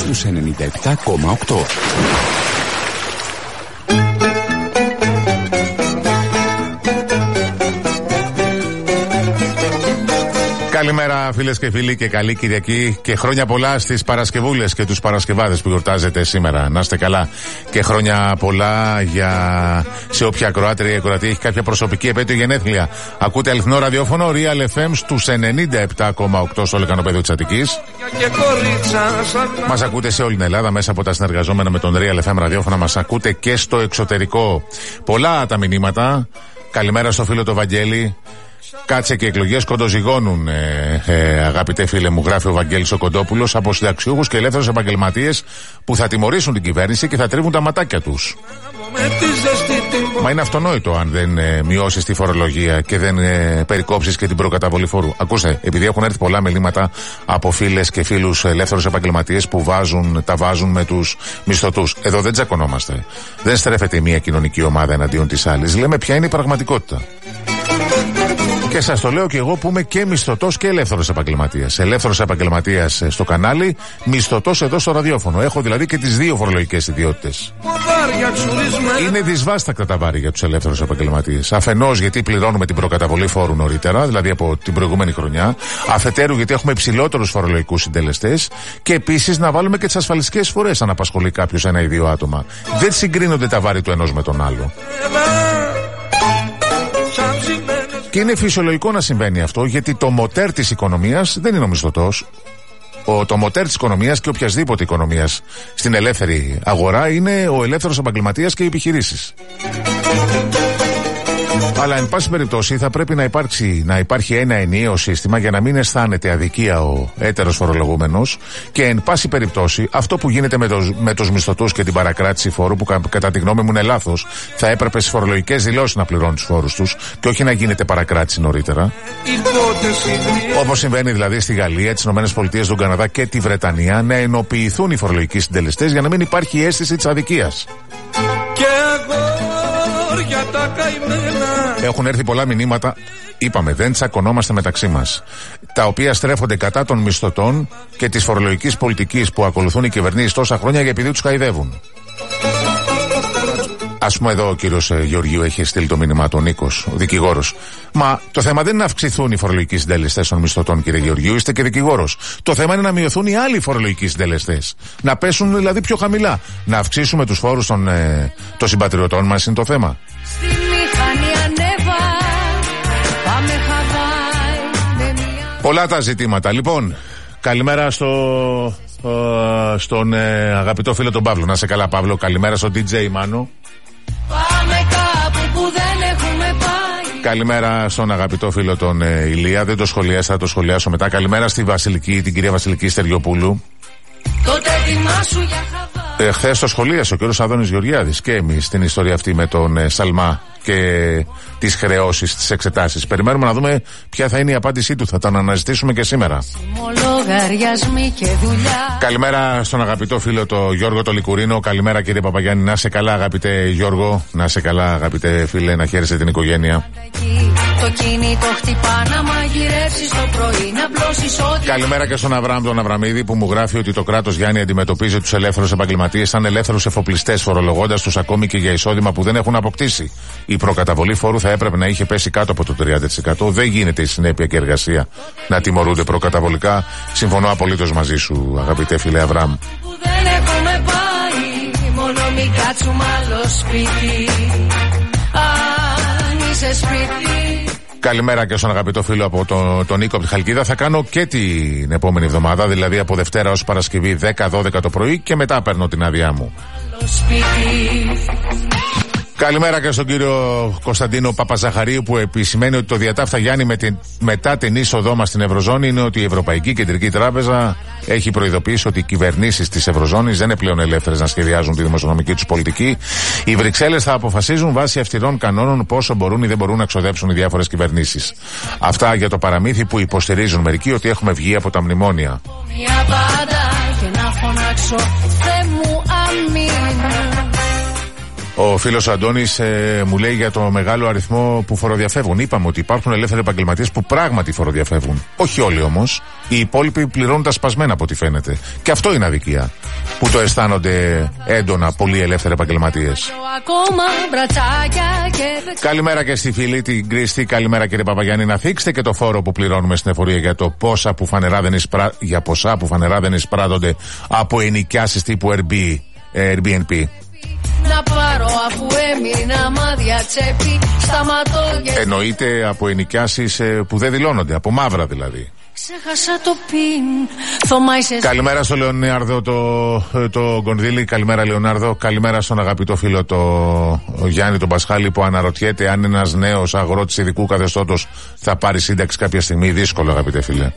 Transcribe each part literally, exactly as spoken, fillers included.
στους ενενήντα επτά κόμμα οκτώ. Καλημέρα φίλες και φίλοι και καλή Κυριακή και χρόνια πολλά στις Παρασκευούλες και τους Παρασκευάδες που γιορτάζετε σήμερα. Να είστε καλά και χρόνια πολλά για σε όποια ακροάτρια ή ακροατή έχει κάποια προσωπική επέτειο γενέθλια. Ακούτε αληθινό ραδιόφωνο Real εφ εμ στους ενενήντα επτά κόμμα οκτώ στο λεκανοπέδιο της Αττικής. Μας ακούτε σε όλη την Ελλάδα μέσα από τα συνεργαζόμενα με τον Real εφ εμ ραδιόφωνα. Μας ακούτε και στο εξωτερικό. Πολλά τα μηνύματα. Καλημέρα στο φίλο το Βαγγέλη. Κάτσε και εκλογές κοντοζυγώνουν, ε, ε, αγαπητέ φίλε μου, γράφει ο Βαγγέλης ο Κοντόπουλος, από συνταξιούχους και ελεύθερους επαγγελματίες που θα τιμωρήσουν την κυβέρνηση και θα τρίβουν τα ματάκια τους. Μα είναι αυτονόητο αν δεν ε, μειώσεις τη φορολογία και δεν ε, περικόψεις και την προκαταβολή φόρου. Ακούστε, επειδή έχουν έρθει πολλά μελήματα από φίλες και φίλους ελεύθερους επαγγελματίες που βάζουν, τα βάζουν με τους μισθωτούς. Εδώ δεν τσακωνόμαστε. Δεν στρέφεται μία κοινωνική ομάδα εναντίον της άλλης. Λέμε ποια είναι η πραγματικότητα. Και σας το λέω και εγώ που είμαι και μισθωτός και ελεύθερος επαγγελματίας. Ελεύθερος επαγγελματίας στο κανάλι, μισθωτός εδώ στο ραδιόφωνο. Έχω δηλαδή και τις δύο φορολογικές ιδιότητες. Είναι δυσβάστακτα τα βάρη για τους ελεύθερους επαγγελματίες. Αφενός γιατί πληρώνουμε την προκαταβολή φόρου νωρίτερα, δηλαδή από την προηγούμενη χρονιά. Αφετέρου γιατί έχουμε υψηλότερους φορολογικούς συντελεστές. Και επίσης να βάλουμε και τις ασφαλιστικές φορές αν απασχολεί κάποιος ένα ή δύο άτομα. Δεν συγκρίνονται τα βάρη του ενός με τον άλλο. Και είναι φυσιολογικό να συμβαίνει αυτό, γιατί το μοτέρ της οικονομίας δεν είναι ο μισθωτός. Ο, το μοτέρ της οικονομίας και οποιασδήποτε οικονομίας στην ελεύθερη αγορά είναι ο ελεύθερος επαγγελματίας και οι επιχειρήσεις. Αλλά εν πάση περιπτώσει θα πρέπει να, υπάρξει, να υπάρχει ένα ενιαίο σύστημα για να μην αισθάνεται αδικία ο έτερος φορολογούμενος και εν πάση περιπτώσει αυτό που γίνεται με, το, με τους μισθωτούς και την παρακράτηση φόρου που κα, κατά τη γνώμη μου είναι λάθος, θα έπρεπε στις φορολογικές δηλώσεις να πληρώνουν τους φόρους τους και όχι να γίνεται παρακράτηση νωρίτερα. Όπως συμβαίνει δηλαδή στη Γαλλία, τις ΗΠΑ, τον Καναδά και τη Βρετανία, να ενοποιηθούν οι φορολογικοί συντελεστές για να μην υπάρχει η αίσθηση της αδικίας. Έχουν έρθει πολλά μηνύματα, είπαμε δεν τσακωνόμαστε μεταξύ μας, τα οποία στρέφονται κατά των μισθωτών και της φορολογικής πολιτικής που ακολουθούν οι κυβερνήσεις τόσα χρόνια για επειδή τους χαϊδεύουν. Ας πούμε εδώ ο κύριος ε, Γεωργίου έχει στείλει το μήνυμα, τον Νίκος, ο δικηγόρος. Μα το θέμα δεν είναι να αυξηθούν οι φορολογικοί συντελεστές των μισθωτών, κύριε Γεωργίου, είστε και δικηγόρος. Το θέμα είναι να μειωθούν οι άλλοι φορολογικοί συντελεστές. Να πέσουν δηλαδή πιο χαμηλά. Να αυξήσουμε τους φόρους των, ε, των συμπατριωτών μας είναι το θέμα. Πολλά τα ζητήματα. Λοιπόν, καλημέρα στο, ε, στον ε, αγαπητό φίλο τον Παύλο. Να σε καλά, Παύλο. Καλημέρα στον ντι τζέι Μάνο. Πάμε κάπου που δεν έχουμε πάει. Καλημέρα στον αγαπητό φίλο τον ε, Ηλία. Δεν το σχολιάσα, θα το σχολιάσω μετά. Καλημέρα στη Βασιλική, την κυρία Βασιλική Στεριοπούλου. Τότε ετοιμάσου για χαβά. Ε, χθες το σχολίασε ο κύριος Αδώνης Γεωργιάδης και εμείς την ιστορία αυτή με τον ε, Σαλμά και τις χρεώσεις, τις εξετάσεις. Περιμένουμε να δούμε ποια θα είναι η απάντησή του. Θα τα αναζητήσουμε και σήμερα. Και καλημέρα στον αγαπητό φίλο το Γιώργο το Λικουρίνο. Καλημέρα κύριε Παπαγιάννη. Να σε καλά αγαπητέ Γιώργο. Να σε καλά αγαπητέ φίλε. Να χαίρεσαι την οικογένεια. Το κινητό χτυπά να μαγειρεύσεις το πρωί, να πλώσεις ό,τι... Καλημέρα και στον Αβραάμ τον Αβραμίδη που μου γράφει ότι το κράτος Γιάννη αντιμετωπίζει τους ελεύθερους επαγγελματίες σαν ελεύθερους εφοπλιστές, φορολογώντας τους ακόμη και για εισόδημα που δεν έχουν αποκτήσει. Η προκαταβολή φόρου θα έπρεπε να είχε πέσει κάτω από το τριάντα τοις εκατό. Δεν γίνεται η συνέπεια και εργασία να τιμωρούνται προκαταβολικά. Συμφωνώ απολύτως μαζί σου, αγαπητέ φίλε Αβραάμ. Καλημέρα και στον αγαπητό φίλο από τον το Νίκο από τη Χαλκίδα. Θα κάνω και την επόμενη εβδομάδα, δηλαδή από Δευτέρα ως Παρασκευή δέκα δώδεκα το πρωί και μετά παίρνω την άδειά μου. Καλημέρα και στον κύριο Κωνσταντίνο Παπαζαχαρίου που επισημαίνει ότι το διατάφτα Γιάννη με την, μετά την είσοδό μας στην Ευρωζώνη είναι ότι η Ευρωπαϊκή Κεντρική Τράπεζα έχει προειδοποιήσει ότι οι κυβερνήσεις της Ευρωζώνης δεν είναι πλέον ελεύθερες να σχεδιάζουν τη δημοσιονομική τους πολιτική. Οι Βρυξέλλες θα αποφασίζουν βάσει αυστηρών κανόνων πόσο μπορούν ή δεν μπορούν να ξοδέψουν οι διάφορες κυβερνήσεις. Αυτά για το παραμύθι που υποστηρίζουν μερικοί ότι έχουμε βγει από τα μνημόνια. Ο φίλος Αντώνης ε, μου λέει για το μεγάλο αριθμό που φοροδιαφεύγουν. Είπαμε ότι υπάρχουν ελεύθεροι επαγγελματίες που πράγματι φοροδιαφεύγουν. Όχι όλοι όμως. Οι υπόλοιποι πληρώνουν τα σπασμένα από ό,τι φαίνεται. Και αυτό είναι αδικία. Που το αισθάνονται έντονα πολλοί ελεύθεροι επαγγελματίες. Καλημέρα και στη φίλη την Κρίστη. Καλημέρα κύριε Παπαγιάννη. Να θίξετε και το φόρο που πληρώνουμε στην εφορία για, το πόσα που φανερά δεν εισπρά... για ποσά που φανερά δεν εισπράττονται από ενοικιάσεις τύπου Airbnb. Να πάρω αφού έμεινα μάδια τσέπη. Σταματώ. Εννοείται από ενοικιάσεις που δεν δηλώνονται, από μαύρα δηλαδή. Ξέχασα το πιν. Καλημέρα στο Λεωνάρδο το, το Γκονδύλη. Καλημέρα Λεωνάρδο. Καλημέρα στον αγαπητό φίλο το ο Γιάννη τον Πασχάλη που αναρωτιέται αν ένας νέος αγρότης ειδικού καθεστώτος θα πάρει σύνταξη κάποια στιγμή. Δύσκολο αγαπητέ φίλε.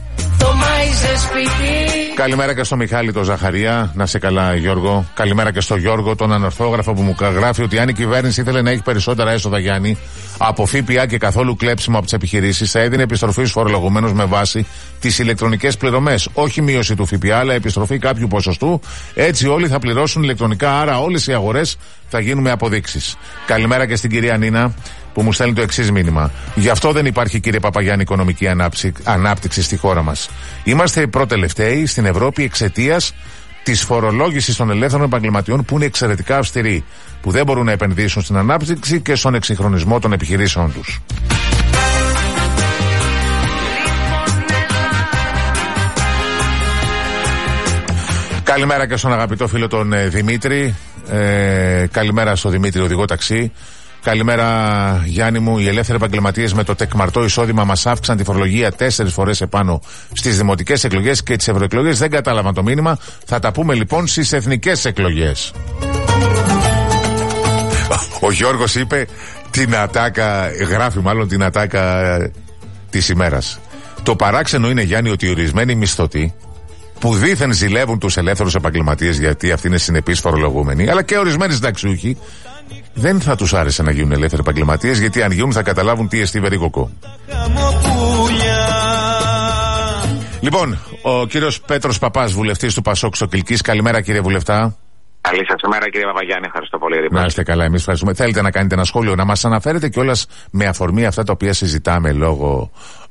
Καλημέρα και στο Μιχάλη τον Ζαχαρία. Να σε καλά Γιώργο. Καλημέρα και στο Γιώργο τον ανορθόγραφο που μου γράφει ότι αν η κυβέρνηση ήθελε να έχει περισσότερα έσοδα Γιάννη από ΦΠΑ και καθόλου κλέψιμο από τις επιχειρήσεις θα έδινε επιστροφή στους φορολογουμένους με βάση τις ηλεκτρονικές πληρωμές. Όχι μείωση του ΦΠΑ αλλά επιστροφή κάποιου ποσοστού. Έτσι όλοι θα πληρώσουν ηλεκτρονικά, άρα όλες οι αγορές θα γίνουν με αποδείξεις. Καλημέρα και στην κυρία Νίνα που μου στέλνει το εξής μήνυμα. Γι' αυτό δεν υπάρχει κύριε Παπαγιάννη οικονομική ανάπτυξη, ανάπτυξη στη χώρα μας. Είμαστε οι προτελευταίοι στην Ευρώπη εξαιτίας της φορολόγησης των ελεύθερων επαγγελματιών που είναι εξαιρετικά αυστηροί, που δεν μπορούν να επενδύσουν στην ανάπτυξη και στον εξυγχρονισμό των επιχειρήσεων τους. Καλημέρα και στον αγαπητό φίλο τον ε, Δημήτρη. Ε, καλημέρα στο Δημήτρη, οδηγό ταξί. Καλημέρα Γιάννη μου. Οι ελεύθεροι επαγγελματίες με το τεκμαρτό εισόδημα μας αύξησαν τη φορολογία τέσσερις φορές επάνω στις δημοτικές εκλογές και τις ευρωεκλογές. Δεν κατάλαβαν το μήνυμα. Θα τα πούμε λοιπόν στις εθνικές εκλογές. Ο Γιώργος είπε την ατάκα, γράφει μάλλον την ατάκα της ημέρας. Το παράξενο είναι Γιάννη ότι οι ορισμένοι μισθωτοί που δήθεν ζηλεύουν τους ελεύθερους επαγγελματίες γιατί αυτοί είναι συνεπείς φορολογούμενοι, αλλά και ορισμένοι συνταξιούχοι, δεν θα τους άρεσε να γίνουν ελεύθεροι επαγγελματίες, γιατί αν γίνουν θα καταλάβουν τι εστί βερίκοκο. Λοιπόν, ο κύριος Πέτρος Παπάς, βουλευτής του Πασόκ στο Κιλκής. Καλημέρα κύριε βουλευτά. Καλή σας ημέρα κύριε Παπαγιάννη, ευχαριστώ πολύ. Να είστε καλά, εμείς ευχαριστούμε. Θέλετε να κάνετε ένα σχόλιο, να μας αναφέρετε κιόλας με αφορμή αυτά τα οποία συζητάμε λόγω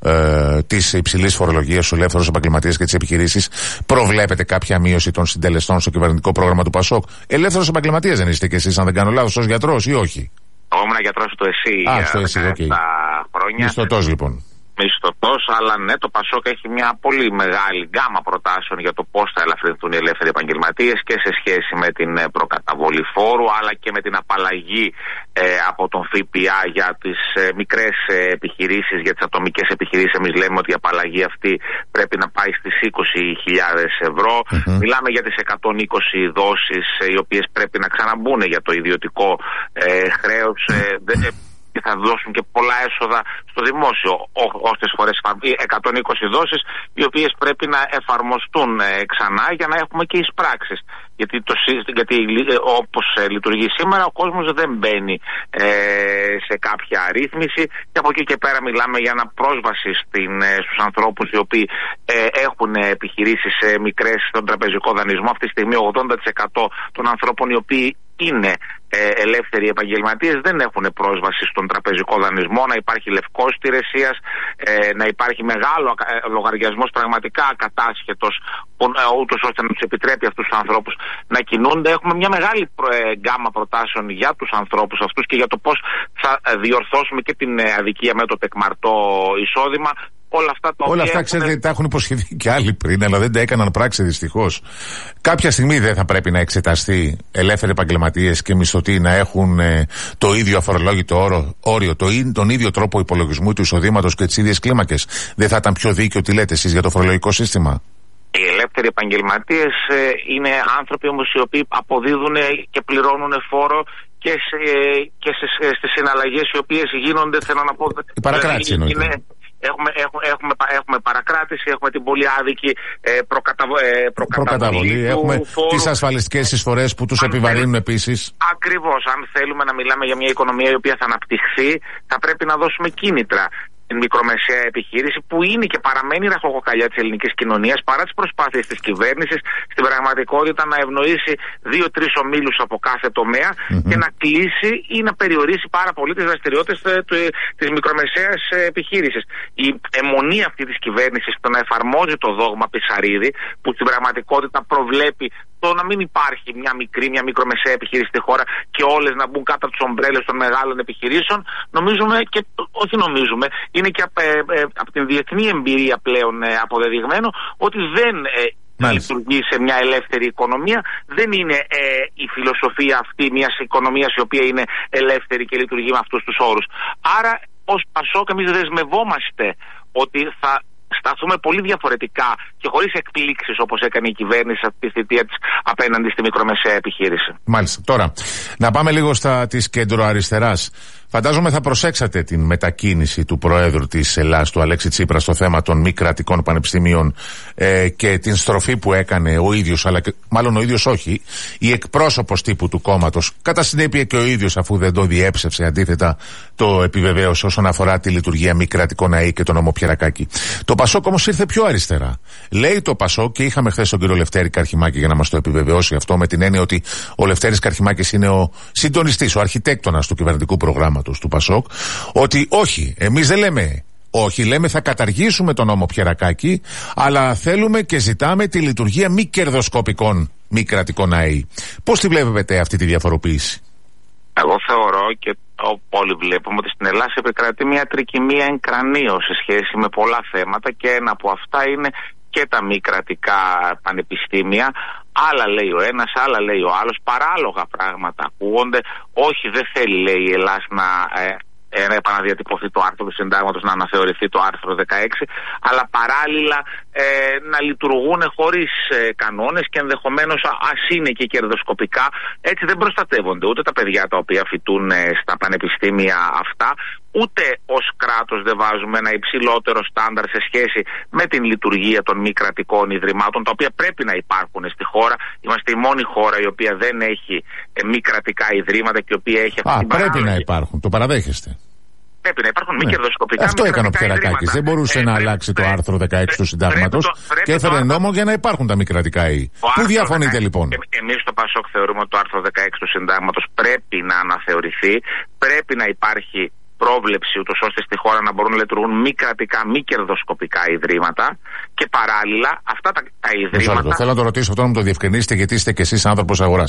ε, της υψηλής φορολογίας στους ελεύθερους επαγγελματίες και τις επιχειρήσεις. Προβλέπετε κάποια μείωση των συντελεστών στο κυβερνητικό πρόγραμμα του Πασόκ? Ελεύθερος επαγγελματίας δεν είστε κι εσείς, αν δεν κάνω λάθος, ως γιατρός ή όχι? Εγώ ήμουν γιατρός στο ΕΣΥ για δεκαεπτά χρόνια. Μισθωτός λοιπόν. Μισθωτός, αλλά ναι, το Πασόκ έχει μια πολύ μεγάλη γκάμα προτάσεων για το πώς θα ελαφρυνθούν οι ελεύθεροι επαγγελματίες και σε σχέση με την προκαταβολή φόρου, αλλά και με την απαλλαγή ε, από τον ΦΠΑ για τις ε, μικρές ε, επιχειρήσεις, για τις ατομικές επιχειρήσεις. Εμείς λέμε ότι η απαλλαγή αυτή πρέπει να πάει στις είκοσι χιλιάδες ευρώ. Mm-hmm. Μιλάμε για τις εκατόν είκοσι δόσεις ε, οι οποίες πρέπει να ξαναμπούν για το ιδιωτικό ε, χρέος. Ε, δε, ε, και θα δώσουν και πολλά έσοδα στο δημόσιο, όσες φορές εκατόν είκοσι δόσεις, οι οποίες πρέπει να εφαρμοστούν ε, ξανά για να έχουμε και εισπράξεις. Γιατί, το, γιατί ε, όπως ε, λειτουργεί σήμερα, ο κόσμος δεν μπαίνει ε, σε κάποια ρύθμιση και από εκεί και πέρα μιλάμε για ένα πρόσβαση στην, ε, στους ανθρώπους οι οποίοι ε, έχουν επιχειρήσεις ε, μικρές στον τραπεζικό δανεισμό. Αυτή τη στιγμή ογδόντα τοις εκατό των ανθρώπων οι οποίοι είναι ε, ελεύθεροι επαγγελματίες δεν έχουν πρόσβαση στον τραπεζικό δανεισμό, να υπάρχει λευκός υπηρεσίας, ε, να υπάρχει μεγάλο ε, λογαριασμός πραγματικά ακατάσχετος, ε, ούτως ώστε να τους επιτρέπει αυτούς τους ανθρώπους να κινούνται. Έχουμε μια μεγάλη ε, γκάμα προτάσεων για τους ανθρώπους αυτούς και για το πώς θα διορθώσουμε και την ε, αδικία με το τεκμαρτό εισόδημα. Όλα αυτά, τα Όλα αυτά ξέρετε, έχουν... τα έχουν υποσχεθεί και άλλοι πριν, αλλά δεν τα έκαναν πράξη δυστυχώς. Κάποια στιγμή δεν θα πρέπει να εξεταστεί ελεύθεροι επαγγελματίες και μισθωτοί να έχουν ε, το ίδιο αφορολόγητο όρο, όριο, το, τον ίδιο τρόπο υπολογισμού του εισοδήματος και τις ίδιες κλίμακες? Δεν θα ήταν πιο δίκαιο, τι λέτε εσείς, για το φορολογικό σύστημα? Οι ελεύθεροι επαγγελματίες ε, είναι άνθρωποι όμως οι οποίοι αποδίδουν και πληρώνουν φόρο και, σε, και σε, στις συναλλαγές οι οποίες γίνονται, θέλω να πω. Η παρακράτηση εννοείται. Έχουμε, έχουμε, έχουμε, έχουμε παρακράτηση, έχουμε την πολύ άδικη ε, προκαταβο, ε, προκαταβολή. προκαταβολή. Έχουμε τις ασφαλιστικές εισφορές που τους αν επιβαρύνουν θέλ... επίσης. Ακριβώς. Αν θέλουμε να μιλάμε για μια οικονομία η οποία θα αναπτυχθεί, θα πρέπει να δώσουμε κίνητρα. την μικρομεσαία επιχείρηση, που είναι και παραμένει η ραχοκοκαλιά της ελληνικής κοινωνίας, παρά τις προσπάθειες της κυβέρνησης στην πραγματικότητα να ευνοήσει δύο-τρεις ομίλους από κάθε τομέα mm-hmm. και να κλείσει ή να περιορίσει πάρα πολύ τις δραστηριότητες της μικρομεσαίας επιχείρησης. Η αιμονή αυτή της κυβέρνησης στο να εφαρμόζει το δόγμα Πισαρίδη, που στην πραγματικότητα προβλέπει το να μην υπάρχει μια μικρή, μια μικρομεσαία επιχείρηση στη χώρα και όλες να μπουν κάτω από τις ομπρέλες των μεγάλων επιχειρήσεων, νομίζουμε, και όχι νομίζουμε, είναι και από, ε, ε, από την διεθνή εμπειρία πλέον ε, αποδεδειγμένο ότι δεν ε, λειτουργεί σε μια ελεύθερη οικονομία. Δεν είναι ε, η φιλοσοφία αυτή μιας οικονομίας η οποία είναι ελεύθερη και λειτουργεί με αυτούς τους όρους. Άρα, ως Πασόκ, εμείς δεσμευόμαστε ότι θα σταθούμε πολύ διαφορετικά και χωρίς εκπλήξεις όπως έκανε η κυβέρνηση αυτή τη θητεία της απέναντι στη μικρομεσαία επιχείρηση. Μάλιστα. Τώρα, να πάμε λίγο στα της κεντροαριστεράς. Φαντάζομαι θα προσέξατε την μετακίνηση του Προέδρου της Ελλάδας, του Αλέξη Τσίπρα, στο θέμα των μη κρατικών πανεπιστημίων ε, και την στροφή που έκανε ο ίδιος, αλλά και, μάλλον ο ίδιος όχι, η εκπρόσωπος τύπου του κόμματος, κατά συνέπεια και ο ίδιος, αφού δεν το διέψευσε, αντίθετα το επιβεβαίωσε όσον αφορά τη λειτουργία μη κρατικών ΑΕ και τον νόμο Πιερακάκη. Το Πασόκ όμως ήρθε πιο αριστερά. Λέει το Πασόκ, και είχαμε χθες τον κύριο Λευτέρη Καρχιμάκη για να μας το επιβεβαιώσει αυτό, με την έννοια ότι ο Λευτέρης Καρχιμάκης είναι ο συντονιστής, ο αρχιτέκτονας του κυβερνητικού προγράμματος του Πασόκ, ότι όχι, εμείς δεν λέμε όχι, λέμε θα καταργήσουμε τον νόμο Πιερακάκη, αλλά θέλουμε και ζητάμε τη λειτουργία μη κερδοσκοπικών μη κρατικών ΑΕ. Πώς τη βλέπετε αυτή τη διαφοροποίηση? Εγώ θεωρώ, και όλοι βλέπουμε, ότι στην Ελλάδα επικρατεί μια τρικυμία εν κρανίο σε σχέση με πολλά θέματα, και ένα από αυτά είναι και τα μη κρατικά πανεπιστήμια. Άλλα λέει ο ένας, άλλα λέει ο άλλος, παράλογα πράγματα ακούγονται. Όχι, δεν θέλει, λέει η Ελλάδα, να ε, να επαναδιατυπωθεί το άρθρο του συντάγματος, να αναθεωρηθεί το άρθρο δεκαέξι, αλλά παράλληλα ε, να λειτουργούν χωρίς ε, κανόνες και ενδεχομένως ας είναι και κερδοσκοπικά. Έτσι δεν προστατεύονται ούτε τα παιδιά τα οποία φοιτούν ε, στα πανεπιστήμια αυτά, ούτε ως κράτος δεν βάζουμε ένα υψηλότερο στάνταρ σε σχέση με την λειτουργία των μη κρατικών ιδρυμάτων, τα οποία πρέπει να υπάρχουν στη χώρα. Είμαστε η μόνη χώρα η οποία δεν έχει ε, μη κρατικά ιδρύματα και η οποία έχει αυτή Α, την πρέπει παράδοση. να υπάρχουν, το παραδέχεστε? Πρέπει να υπάρχουν μη ναι. κερδοσκοπικά. Αυτό έκανε ο Πιερακάκης. Δεν μπορούσε ε, να πρέπει, αλλάξει πρέπει, το άρθρο δεκαέξι του συντάγματος και έφερε το... νόμο για να υπάρχουν τα μη κρατικά ΙΕ. Πού διαφωνείτε δεκαέξι, λοιπόν? Ε, εμείς στο Πασόκ θεωρούμε ότι το άρθρο δεκαέξι του συντάγματος πρέπει να αναθεωρηθεί. Πρέπει να υπάρχει πρόβλεψη ούτως ώστε στη χώρα να μπορούν να λειτουργούν μη κρατικά, μη κερδοσκοπικά ιδρύματα, και παράλληλα αυτά τα, τα ιδρύματα. Θέλω να το ρωτήσω αυτό, να μου το διευκρινίσετε, γιατί είστε κι εσείς άνθρωπος αγοράς.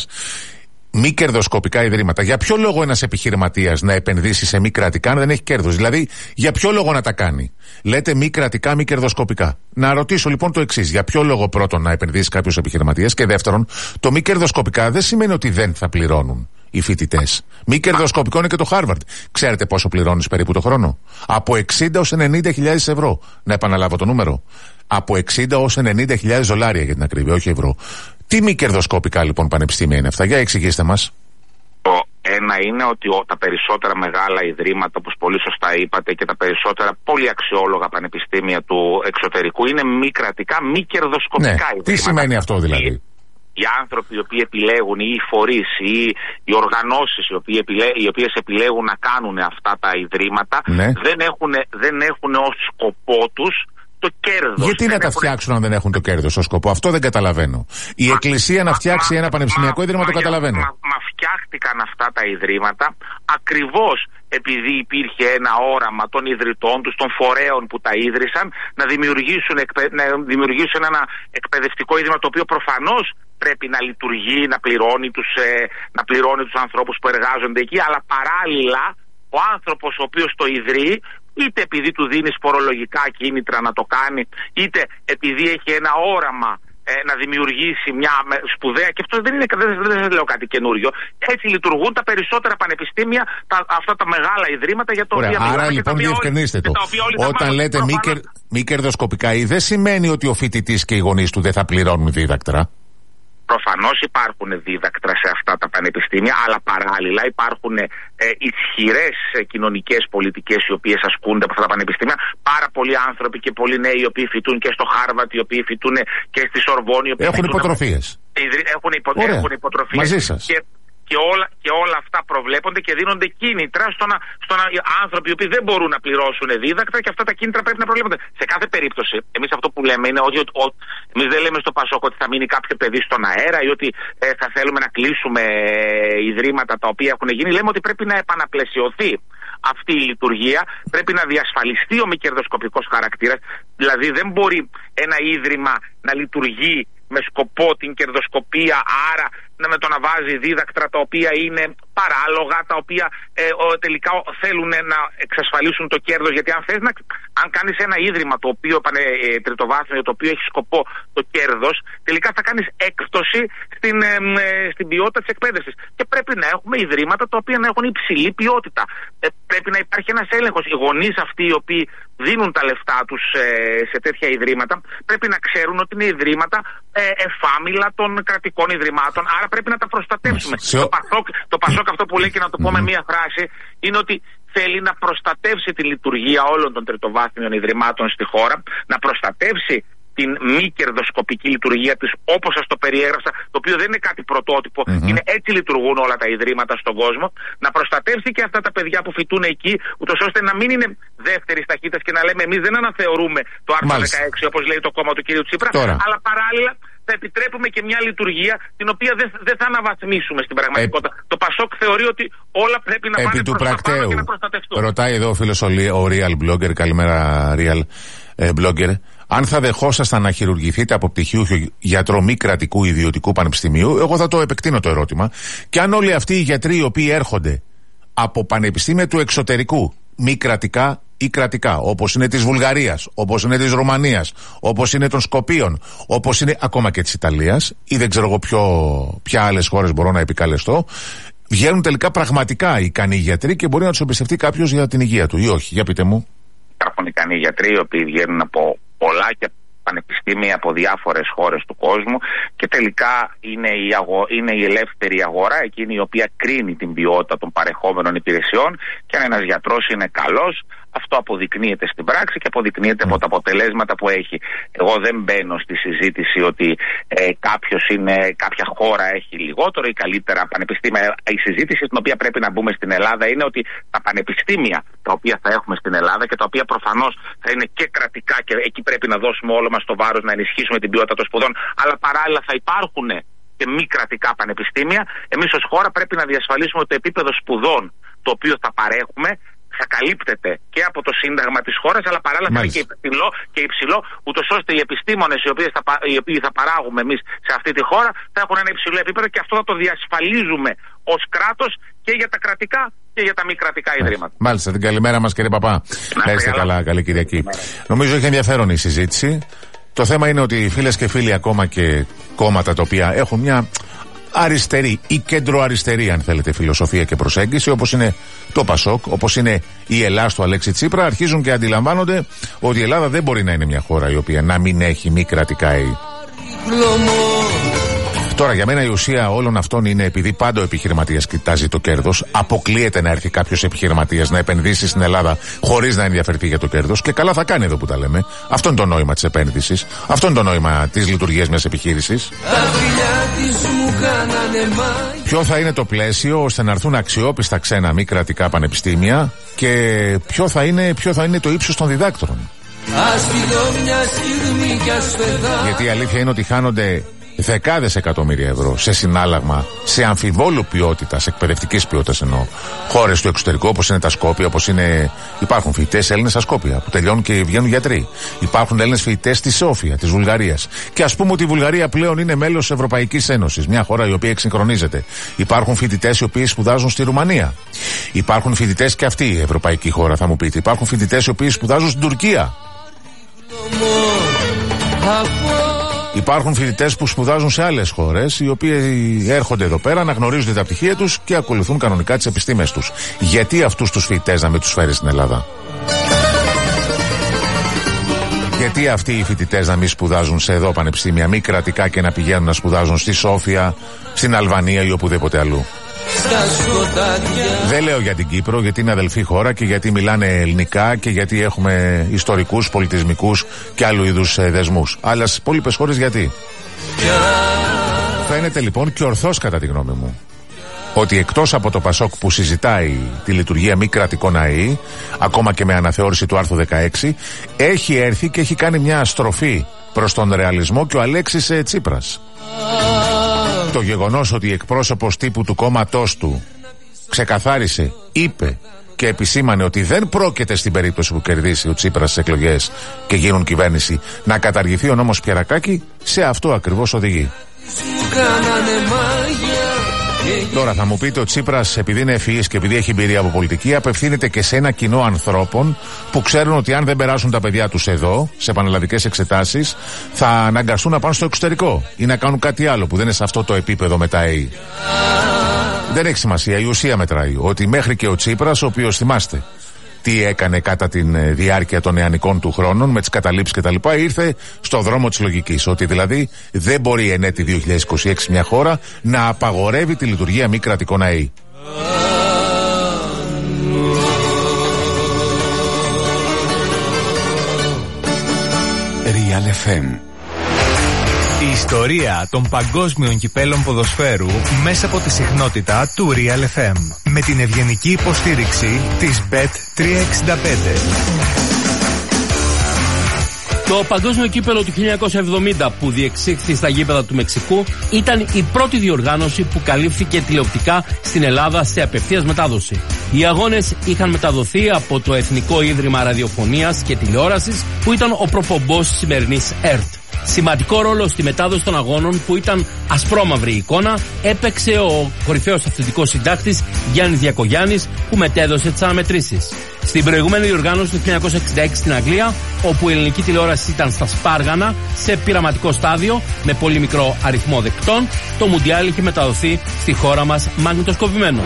Μη κερδοσκοπικά ιδρύματα. Για ποιο λόγο ένας επιχειρηματίας να επενδύσει σε μη κρατικά αν δεν έχει κέρδος? Δηλαδή, για ποιο λόγο να τα κάνει? Λέτε μη κρατικά, μη κερδοσκοπικά. Να ρωτήσω λοιπόν το εξής. Για ποιο λόγο πρώτον να επενδύσει κάποιος επιχειρηματίας, και δεύτερον, το μη κερδοσκοπικά δεν σημαίνει ότι δεν θα πληρώνουν οι φοιτητές. Μη κερδοσκοπικό είναι και το Harvard. Ξέρετε πόσο πληρώνεις περίπου το χρόνο? Από εξήντα έως ενενήντα χιλιάδες ευρώ. Να επαναλάβω το νούμερο. Από εξήντα έως ενενήντα χιλιάδες δολάρια για την ακρίβεια, όχι ευρώ. Τι μη κερδοσκοπικά λοιπόν πανεπιστήμια είναι αυτά? Για εξηγήστε μας. Το ένα είναι ότι τα περισσότερα μεγάλα ιδρύματα, όπως πολύ σωστά είπατε, και τα περισσότερα πολύ αξιόλογα πανεπιστήμια του εξωτερικού είναι μη κρατικά, μη κερδοσκοπικά ναι. ιδρύματα. Τι σημαίνει αυτό δηλαδή? Οι άνθρωποι οι οποίοι επιλέγουν, ή οι φορείς, ή οι οργανώσεις οι, οι οποίες επιλέγουν να κάνουν αυτά τα ιδρύματα, ναι. δεν έχουν, δεν έχουν ως σκοπό τους το κέρδος. Γιατί να τα έχουν... φτιάξουν αν δεν έχουν το κέρδος ως σκοπό? Αυτό δεν καταλαβαίνω. Η μα, Εκκλησία να φτιάξει μα, ένα πανεπιστημιακό μα, ίδρυμα μα, το καταλαβαίνω. Μα, μα φτιάχτηκαν αυτά τα ιδρύματα ακριβώς επειδή υπήρχε ένα όραμα των ιδρυτών τους, των φορέων που τα ίδρυσαν, να δημιουργήσουν, να δημιουργήσουν ένα εκπαιδευτικό ίδρυμα το οποίο προφανώς πρέπει να λειτουργεί, να πληρώνει τους, ε, να πληρώνει τους ανθρώπους που εργάζονται εκεί, αλλά παράλληλα ο άνθρωπος ο οποίος το ιδρύει, είτε επειδή του δίνεις φορολογικά κίνητρα να το κάνει, είτε επειδή έχει ένα όραμα ε, να δημιουργήσει μια σπουδαία, και αυτό δεν είναι, δεν, δεν λέω κάτι καινούριο. Έτσι λειτουργούν τα περισσότερα πανεπιστήμια, τα, αυτά τα μεγάλα ιδρύματα για τα οποία. Άρα λοιπόν διευκρινίστε το. Όταν λέτε μη, κερ, μη κερδοσκοπικά ή, δεν σημαίνει ότι ο φοιτητής και οι γονείς του δεν θα πληρώνουν δίδακτρα. Προφανώς υπάρχουν δίδακτρα σε αυτά τα πανεπιστήμια, αλλά παράλληλα υπάρχουν ε, ισχυρές ε, κοινωνικές πολιτικές οι οποίες ασκούνται από αυτά τα πανεπιστήμια. Πάρα πολλοί άνθρωποι και πολλοί νέοι οι οποίοι φοιτούν και στο Χάρβαρτ, οι οποίοι φοιτούν και στη Σορβόνη. Έχουν υποτροφίες. Έχουν, υπο, έχουν υποτροφίες. Μαζί σας. Και Και όλα, και όλα αυτά προβλέπονται και δίνονται κίνητρα στο να, στο να άνθρωποι οι οποίοι δεν μπορούν να πληρώσουν δίδακτρα, και αυτά τα κίνητρα πρέπει να προβλέπονται. Σε κάθε περίπτωση, εμείς αυτό που λέμε είναι ότι, ότι εμείς δεν λέμε στο Πασόκ ότι θα μείνει κάποιο παιδί στον αέρα ή ότι ε, θα θέλουμε να κλείσουμε ε, ιδρύματα τα οποία έχουν γίνει. Λέμε ότι πρέπει να επαναπλαισιωθεί αυτή η λειτουργία, πρέπει να διασφαλιστεί ο μη κερδοσκοπικός χαρακτήρας. Δηλαδή δεν μπορεί ένα ίδρυμα να λειτουργεί με σκοπό την κερδοσκοπία, άρα να με το να βάζει δίδακτρα τα οποία είναι παράλογα, τα οποία ε, ο, τελικά θέλουν να εξασφαλίσουν το κέρδος. Γιατί αν θες να, αν κάνεις ένα ίδρυμα το οποίο πάνε ε, τριτοβάθμιο, το οποίο έχει σκοπό το κέρδος, τελικά θα κάνεις έκπτωση στην, ε, ε, στην ποιότητα της εκπαίδευσης. Και πρέπει να έχουμε ιδρύματα τα οποία να έχουν υψηλή ποιότητα. Ε, πρέπει να υπάρχει ένας έλεγχος. Οι γονείς αυτοί οι οποίοι δίνουν τα λεφτά τους ε, σε τέτοια ιδρύματα πρέπει να ξέρουν ότι είναι ιδρύματα ε, εφάμιλα των κρατικών ιδρυμάτων. Άρα πρέπει να τα προστατεύσουμε. Σε... Το, Πασόκ, το Πασόκ αυτό που λέει, και να το πω με μία φράση, είναι ότι θέλει να προστατεύσει τη λειτουργία όλων των τριτοβάθμιων ιδρυμάτων στη χώρα, να προστατεύσει την μη κερδοσκοπική λειτουργία της, όπως σας το περιέγραψα, το οποίο δεν είναι κάτι πρωτότυπο, mm-hmm. είναι έτσι λειτουργούν όλα τα ιδρύματα στον κόσμο, να προστατεύσει και αυτά τα παιδιά που φοιτούν εκεί, ούτως ώστε να μην είναι δεύτερης ταχύτητας και να λέμε εμείς δεν αναθεωρούμε το άρθρο δεκαέξι, όπως λέει το κόμμα του κ. Τσίπρα, Τώρα. αλλά παράλληλα θα επιτρέπουμε και μια λιturgia την οποία δεν, δεν θα αναβαθμίσουμε στην πραγματικότητα. Ε, το Πασόκ θεωρεί ότι όλα πρέπει να πάνε προς τα πάνω και να προστατευτούν. Ρωτάει εδώ ο φίλος ο Real Blogger, καλημέρα Real ε, Blogger, αν θα δεχόσασταν να χειρουργηθείτε από πτυχιούχο γιατρό μη κρατικού ιδιωτικού πανεπιστημίου. Εγώ θα το επεκτείνω το ερώτημα. Και αν όλοι αυτοί οι γιατροί οι οποίοι έρχονται από πανεπιστήμια του εξωτερικού, μη κρατικά ή κρατικά, όπως είναι της Βουλγαρίας, όπως είναι της Ρουμανίας, όπως είναι των Σκοπίων, όπως είναι ακόμα και της Ιταλίας, ή δεν ξέρω εγώ ποια άλλες χώρες μπορώ να επικαλεστώ, βγαίνουν τελικά πραγματικά ικανοί γιατροί και μπορεί να τους εμπιστευτεί κάποιος για την υγεία του, ή όχι? Για πείτε μου. Υπάρχουν ικανοί γιατροί οι οποίοι βγαίνουν από πολλά και πανεπιστήμια από διάφορες χώρες του κόσμου και τελικά είναι η, αγο... είναι η ελεύθερη αγορά εκείνη η οποία κρίνει την ποιότητα των παρεχόμενων υπηρεσιών, και αν ένας γιατρός είναι καλός, αυτό αποδεικνύεται στην πράξη και αποδεικνύεται mm. από τα αποτελέσματα που έχει. Εγώ δεν μπαίνω στη συζήτηση ότι ε, κάποιος είναι, κάποια χώρα έχει λιγότερο ή καλύτερα πανεπιστήμια. Η συζήτηση στην οποία πρέπει να μπούμε στην Ελλάδα είναι ότι τα πανεπιστήμια τα οποία θα έχουμε στην Ελλάδα και τα οποία προφανώς θα είναι και κρατικά, και εκεί πρέπει να δώσουμε όλο μας το βάρος να ενισχύσουμε την ποιότητα των σπουδών, αλλά παράλληλα θα υπάρχουν και μη κρατικά πανεπιστήμια. Εμείς ως χώρα πρέπει να διασφαλίσουμε ότι το επίπεδο σπουδών το οποίο θα παρέχουμε θα καλύπτεται και από το Σύνταγμα της χώρας, αλλά παράλληλα θα είναι και υψηλό, και υψηλό, ούτως ώστε οι επιστήμονες οι, οποίες θα, οι οποίοι θα παράγουμε εμείς σε αυτή τη χώρα θα έχουν ένα υψηλό επίπεδο, και αυτό θα το διασφαλίζουμε ως κράτος και για τα κρατικά και για τα μη κρατικά ιδρύματα. Μάλιστα, την καλημέρα μας κύριε Παπά. Να είστε καλά, καλή Κυριακή. Νομίζω έχει ενδιαφέρον η συζήτηση. Το θέμα είναι ότι φίλες και φίλοι, ακόμα και κόμματα τα οποία έχουν μια αριστερή ή κέντρο-αριστερή, αν θέλετε, φιλοσοφία και προσέγγιση, όπως είναι το Πασόκ, όπως είναι η Ελλάς του Αλέξη Τσίπρα, αρχίζουν και αντιλαμβάνονται ότι η Ελλάδα δεν μπορεί να είναι μια χώρα η οποία να μην έχει μη κρατικά ή. Τώρα, για μένα η ουσία όλων αυτών είναι, επειδή πάντα ο επιχειρηματίας κοιτάζει το κέρδος, αποκλείεται να έρθει κάποιος επιχειρηματίας να επενδύσει στην Ελλάδα χωρίς να ενδιαφερθεί για το κέρδος, και καλά θα κάνει εδώ που τα λέμε. Αυτό είναι το νόημα της επένδυσης. Αυτό είναι το νόημα της λειτουργίας μιας επιχείρησης. Ποιο θα είναι το πλαίσιο ώστε να έρθουν αξιόπιστα ξένα μη κρατικά πανεπιστήμια, και ποιο θα είναι, ποιο θα είναι το ύψος των διδάκτρων. Γιατί η αλήθεια είναι ότι χάνονται δεκάδες εκατομμύρια ευρώ σε συνάλλαγμα, σε αμφιβόλου ποιότητας, εκπαιδευτικής ποιότητας εννοώ, χώρες του εξωτερικού, όπως είναι τα Σκόπια, όπως είναι. Υπάρχουν φοιτητές Έλληνες στα Σκόπια που τελειώνουν και βγαίνουν γιατροί. Υπάρχουν Έλληνες φοιτητές στη Σόφια, της Βουλγαρίας. Και ας πούμε ότι η Βουλγαρία πλέον είναι μέλος της Ευρωπαϊκής Ένωσης, μια χώρα η οποία εξυγχρονίζεται. Υπάρχουν φοιτητές οι οποίοι σπουδάζουν στη Ρουμανία. Υπάρχουν φοιτητές, και αυτή η ευρωπαϊκή χώρα θα μου πείτε. Υπάρχουν φοιτητές οι οποίοι σπουδάζουν στην Τουρκία. Υπάρχουν φοιτητές που σπουδάζουν σε άλλες χώρες, οι οποίοι έρχονται εδώ πέρα, αναγνωρίζονται τα πτυχία τους και ακολουθούν κανονικά τις επιστήμες τους. Γιατί αυτούς τους φοιτητές να μην τους φέρει στην Ελλάδα? Γιατί αυτοί οι φοιτητές να μην σπουδάζουν σε εδώ πανεπιστήμια μη κρατικά και να πηγαίνουν να σπουδάζουν στη Σόφια, στην Αλβανία ή οπουδήποτε αλλού? Δεν λέω για την Κύπρο, γιατί είναι αδελφή χώρα και γιατί μιλάνε ελληνικά και γιατί έχουμε ιστορικούς, πολιτισμικούς και άλλου είδους ε, δεσμούς. Αλλά στις υπόλοιπες χώρες γιατί? Φαίνεται λοιπόν, και ορθώς κατά τη γνώμη μου, ότι εκτός από το Πασόκ που συζητάει τη λειτουργία μη κρατικών ΑΕΗ, ακόμα και με αναθεώρηση του άρθρου δεκαέξι, έχει έρθει και έχει κάνει μια στροφή προς τον ρεαλισμό και ο Αλέξης Τσίπρας. Το γεγονός ότι εκπρόσωπος τύπου του κόμματός του ξεκαθάρισε, είπε και επισήμανε ότι δεν πρόκειται στην περίπτωση που κερδίσει ο Τσίπρας στις εκλογές και γίνουν κυβέρνηση να καταργηθεί ο νόμος Πιερακάκη, σε αυτό ακριβώς οδηγεί. Τώρα θα μου πείτε, ο Τσίπρας, επειδή είναι ευφυής και επειδή έχει εμπειρία από πολιτική, απευθύνεται και σε ένα κοινό ανθρώπων που ξέρουν ότι αν δεν περάσουν τα παιδιά τους εδώ, σε πανελλαδικές εξετάσεις, θα αναγκαστούν να πάνε στο εξωτερικό ή να κάνουν κάτι άλλο που δεν είναι σε αυτό το επίπεδο με τα ΑΕΗ. Δεν έχει σημασία, η ουσία μετράει. Ότι μέχρι και ο Τσίπρας, ο οποίος θυμάστε τι έκανε κατά τη διάρκεια των νεανικών του χρόνων με τις καταλήψεις κτλ., ήρθε στο δρόμο της λογικής. Ότι δηλαδή δεν μπορεί εν έτη δύο χιλιάδες είκοσι έξι μια χώρα να απαγορεύει τη λειτουργία μη κρατικών ΑΕΗ. Real εφ εμ. Η ιστορία των παγκόσμιων κυπέλων ποδοσφαίρου μέσα από τη συχνότητα του Real εφ εμ. Με την ευγενική υποστήριξη της μπετ τριακόσια εξήντα πέντε. Το παγκόσμιο κύπελο του χίλια εννιακόσια εβδομήντα που διεξήχθη στα γήπεδα του Μεξικού ήταν η πρώτη διοργάνωση που καλύφθηκε τηλεοπτικά στην Ελλάδα σε απευθείας μετάδοση. Οι αγώνες είχαν μεταδοθεί από το Εθνικό Ίδρυμα Ραδιοφωνίας και Τηλεόρασης που ήταν ο προπομπός της σημερινής ΕΡΤ. Σημαντικό ρόλο στη μετάδοση των αγώνων, που ήταν ασπρόμαυρη εικόνα, έπαιξε ο κορυφαίος αθλητικός συντάκτης Γιάννης Διακογιάννης, που μετέδωσε τις αναμετρήσεις. Στην προηγούμενη διοργάνωση του χίλια εννιακόσια εξήντα έξι στην Αγγλία, όπου η ελληνική τηλεόραση ήταν στα Σπάργανα, σε πειραματικό στάδιο, με πολύ μικρό αριθμό δεκτών, το Μουντιάλ είχε μεταδοθεί στη χώρα μας μαγνητοσκοπημένο.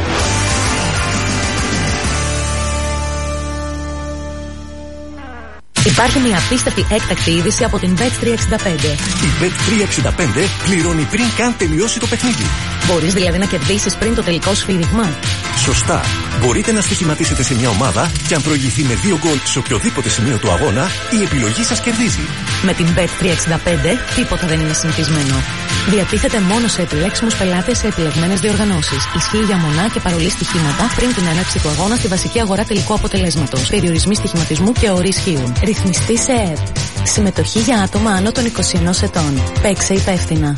Υπάρχει μια απίστευτη έκτακτη είδηση από την μπετ τριακόσια εξήντα πέντε. Η μπετ τριακόσια εξήντα πέντε πληρώνει πριν καν τελειώσει το παιχνίδι. Μπορείς δηλαδή να κερδίσεις πριν το τελικό σφύριγμα. Σωστά. Μπορείτε να στοιχηματίσετε σε μια ομάδα και αν προηγηθεί με δύο γκολ σε οποιοδήποτε σημείο του αγώνα, η επιλογή σας κερδίζει. Με την μπετ τριακόσια εξήντα πέντε τίποτα δεν είναι συνηθισμένο. Διατίθεται μόνο σε επιλέξιμους πελάτες σε επιλεγμένες διοργανώσεις. Ισχύει για μονά και παρολί στοιχήματα πριν την έναρξη του αγώνα στη βασική αγορά τελικού αποτελέσματος. Περιορισμοί στοιχηματισμού και όροι ισχύουν. Ρυθμιστή σε ΕΕΠ. Συμμετοχή για άτομα άνω των είκοσι ενός ετών. Παίξε υπεύθυνα.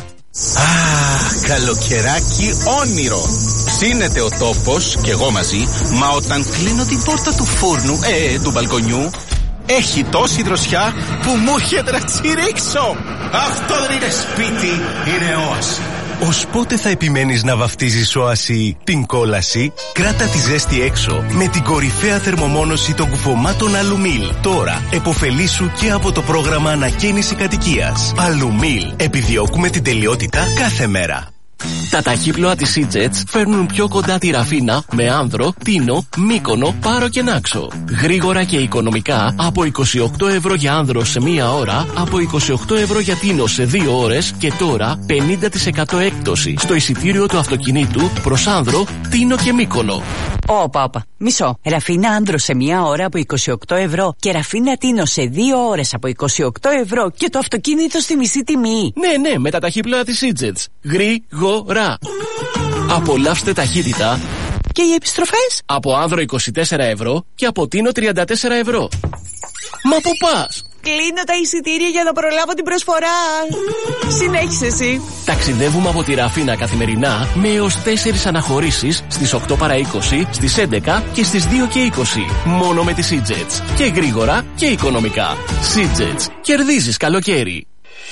Αχ, καλοκαιράκι όνειρο. Ψήνεται ο τόπος και εγώ μαζί, μα όταν κλείνω την πόρτα του φούρνου, ε, του μπαλκονιού, έχει τόση δροσιά που μου έρχεται να τσιρίξω. Αυτό δεν είναι σπίτι, είναι όαση. Ως πότε θα επιμένεις να βαφτίζεις όαση την κόλαση? Κράτα τη ζέστη έξω με την κορυφαία θερμομόνωση των κουφωμάτων Αλουμίλ. Τώρα εποφελήσου και από το πρόγραμμα ανακαίνιση κατοικίας. Αλουμίλ. Επιδιώκουμε την τελειότητα κάθε μέρα. Τα ταχύπλοα της Σίτζετς φέρνουν πιο κοντά τη Ραφίνα με Άνδρο, Τίνο, Μύκονο, Πάρο και Νάξο. Γρήγορα και οικονομικά από είκοσι οκτώ ευρώ για Άνδρο σε μία ώρα, από είκοσι οκτώ ευρώ για Τίνο σε δύο ώρες και τώρα πενήντα τοις εκατό έκπτωση στο εισιτήριο του αυτοκινήτου προς Άνδρο, Τίνο και Μύκονο. Όπα, όπα. Μισό. Ραφίνα Άνδρο σε μία ώρα από είκοσι οκτώ ευρώ και Ραφίνα Τίνο σε δύο ώρες από είκοσι οκτώ ευρώ και το αυτοκίνητο στη μισή τιμή. Ναι, ναι, με τα ταχύπλοα της Σίτζετς. Γρήγορα. Απολαύστε ταχύτητα. Και οι επιστροφές? Από Άνδρο είκοσι τέσσερα ευρώ και από Τίνο τριάντα τέσσερα ευρώ. Μα πού πας? Κλείνω τα εισιτήρια για να προλάβω την προσφορά. Συνέχισε εσύ. Ταξιδεύουμε από τη Ραφίνα καθημερινά με έως τέσσερις αναχωρήσεις στις οκτώ παρά είκοσι, στις έντεκα και στις δύο και είκοσι. Μόνο με τη Σίτζετς. Και γρήγορα και οικονομικά. Σίτζετς. Κερδίζεις καλοκαίρι.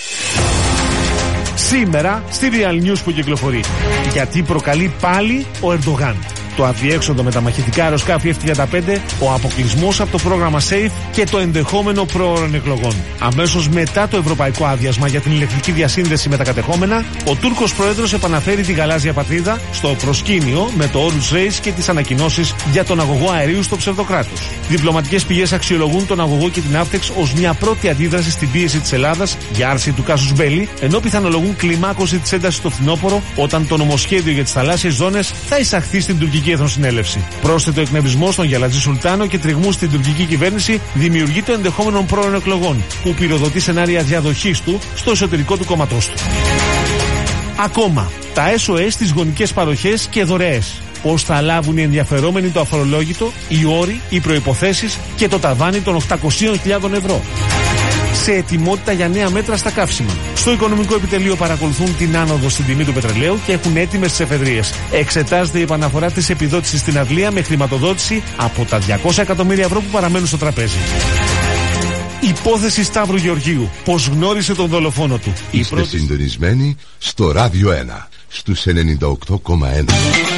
Σήμερα στη Real News που κυκλοφορεί. Γιατί προκαλεί πάλι ο Ερντογάν. Το αδιέξοδο με τα μαχητικά αεροσκάφη εφ τριάντα πέντε, ο αποκλεισμός από το πρόγραμμα SAFE και το ενδεχόμενο προώρων εκλογών. Αμέσως μετά το ευρωπαϊκό άδειασμα για την ηλεκτρική διασύνδεση με τα κατεχόμενα, ο Τούρκος πρόεδρος επαναφέρει τη γαλάζια πατρίδα στο προσκήνιο με το Όρους Reis και τις ανακοινώσεις για τον αγωγό αερίου στο ψευδοκράτος. Διπλωματικές πηγές αξιολογούν τον αγωγό και την Αύτεξ ως μια πρώτη αντίδραση στην πίεση της Ελλάδας για άρση του κάσους Μπέλη, ενώ πιθανολογούν κλιμάκωση της έντασης στο φθινόπωρο όταν το νομοσχέδιο για τις θαλάσσιες ζώνες θα εισαχθεί στην τουρκική Εθνοσυνέλευση. Πρόσθετο εκνευρισμό στον Γιαλατζή Σουλτάνο και τριγμού στην τουρκική κυβέρνηση δημιουργεί το ενδεχόμενο πρόωρων εκλογών, που πυροδοτεί σενάρια διαδοχής του στο εσωτερικό του κόμματός του. Ακόμα, τα Τα ες ο ες στις γονικές παροχές και δωρεές. Πώς θα λάβουν οι ενδιαφερόμενοι το αφορολόγητο, οι όροι, οι προϋποθέσεις και το ταβάνι των οκτακοσίων χιλιάδων ευρώ. Σε ετοιμότητα για νέα μέτρα στα καύσιμα. Στο Οικονομικό Επιτελείο παρακολουθούν την άνοδο στην τιμή του πετρελαίου και έχουν έτοιμες τις εφεδρείες. Εξετάζεται η επαναφορά της επιδότησης στην Αγγλία με χρηματοδότηση από τα διακόσια εκατομμύρια ευρώ που παραμένουν στο τραπέζι. Υπόθεση Σταύρου Γεωργίου. Πώς γνώρισε τον δολοφόνο του. Είστε πρώτη... συντονισμένοι στο Ράδιο ένα, στους ενενήντα οκτώ κόμμα ένα.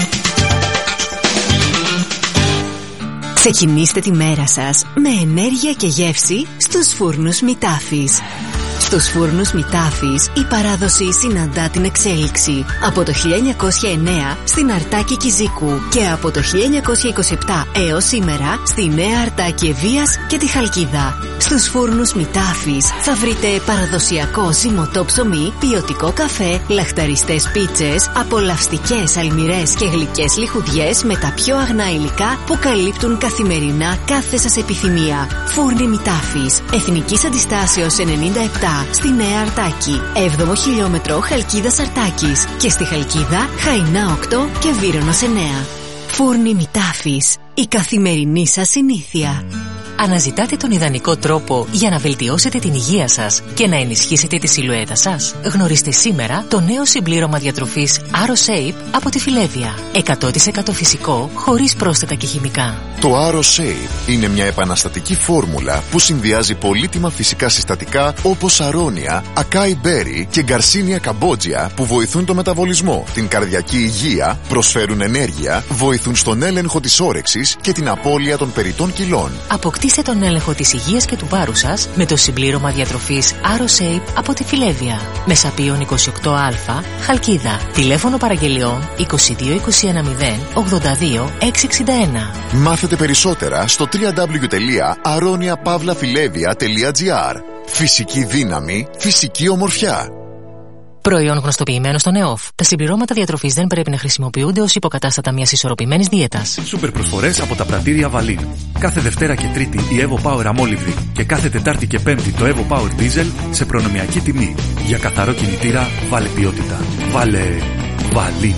Ξεκινήστε τη μέρα σας με ενέργεια και γεύση στους φούρνους Μητάφης. Στους φούρνους Μητάφης η παράδοση συναντά την εξέλιξη. Από το χίλια εννιακόσια εννέα στην Αρτάκη Κιζίκου και από το χίλια εννιακόσια είκοσι επτά έως σήμερα στη Νέα Αρτάκη Ευβίας και τη Χαλκίδα. Στους φούρνους Μητάφης θα βρείτε παραδοσιακό ζυμωτό ψωμί, ποιοτικό καφέ, λαχταριστές πίτσες, απολαυστικές αλμυρές και γλυκές λιχουδιές με τα πιο αγνά υλικά που καλύπτουν καθημερινά κάθε σας επιθυμία. Φούρνοι Μητάφης, Εθνικής Αντιστάσεως ενενήντα επτά στη Νέα Αρτάκη, έβδομο χιλιόμετρο Χαλκίδας Αρτάκης και στη Χαλκίδα Χαϊνά οκτώ και Βύρονος εννέα. Φούρνοι Μητάφης, η καθημερινή σας συνήθεια. Αναζητάτε τον ιδανικό τρόπο για να βελτιώσετε την υγεία σας και να ενισχύσετε τη σιλουέτα σας? Γνωρίστε σήμερα το νέο συμπλήρωμα διατροφής AroShape από τη Φιλέβια. εκατό τοις εκατό φυσικό, χωρίς πρόσθετα και χημικά. Το AroShape είναι μια επαναστατική φόρμουλα που συνδυάζει πολύτιμα φυσικά συστατικά όπως αρώνια, ακάι μπέρι και γκαρσίνια καμπότζια που βοηθούν το μεταβολισμό, την καρδιακή υγεία, προσφέρουν ενέργεια, βοηθούν στον έλεγχο της όρεξης και την απώλεια των περιττών κιλών. Αποκτήστε τον έλεγχο της υγείας και του βάρους σας με το συμπλήρωμα διατροφής AroShape από τη Φιλέβια. Μεσαπίων είκοσι οκτώ α, Χαλκίδα. Τηλέφωνο παραγγελιών είκοσι δύο είκοσι ένα μηδέν ογδόντα δύο εξακόσια εξήντα ένα. Μάθετε περισσότερα στο double-u double-u double-u τελεία aronia pavla filevia τελεία gr. Φυσική δύναμη, φυσική ομορφιά. Προϊόν γνωστοποιημένο στον ΕΟΦ. Τα συμπληρώματα διατροφής δεν πρέπει να χρησιμοποιούνται ως υποκατάστατα μιας ισορροπημένης δίαιτας. Σούπερ προσφορές από τα πρατήρια Βαλίν. Κάθε Δευτέρα και Τρίτη η Evo Power αμόλυβδη και κάθε Τετάρτη και Πέμπτη το Evo Power Diesel σε προνομιακή τιμή. Για καθαρό κινητήρα βάλε ποιότητα. Βάλε Βαλίν.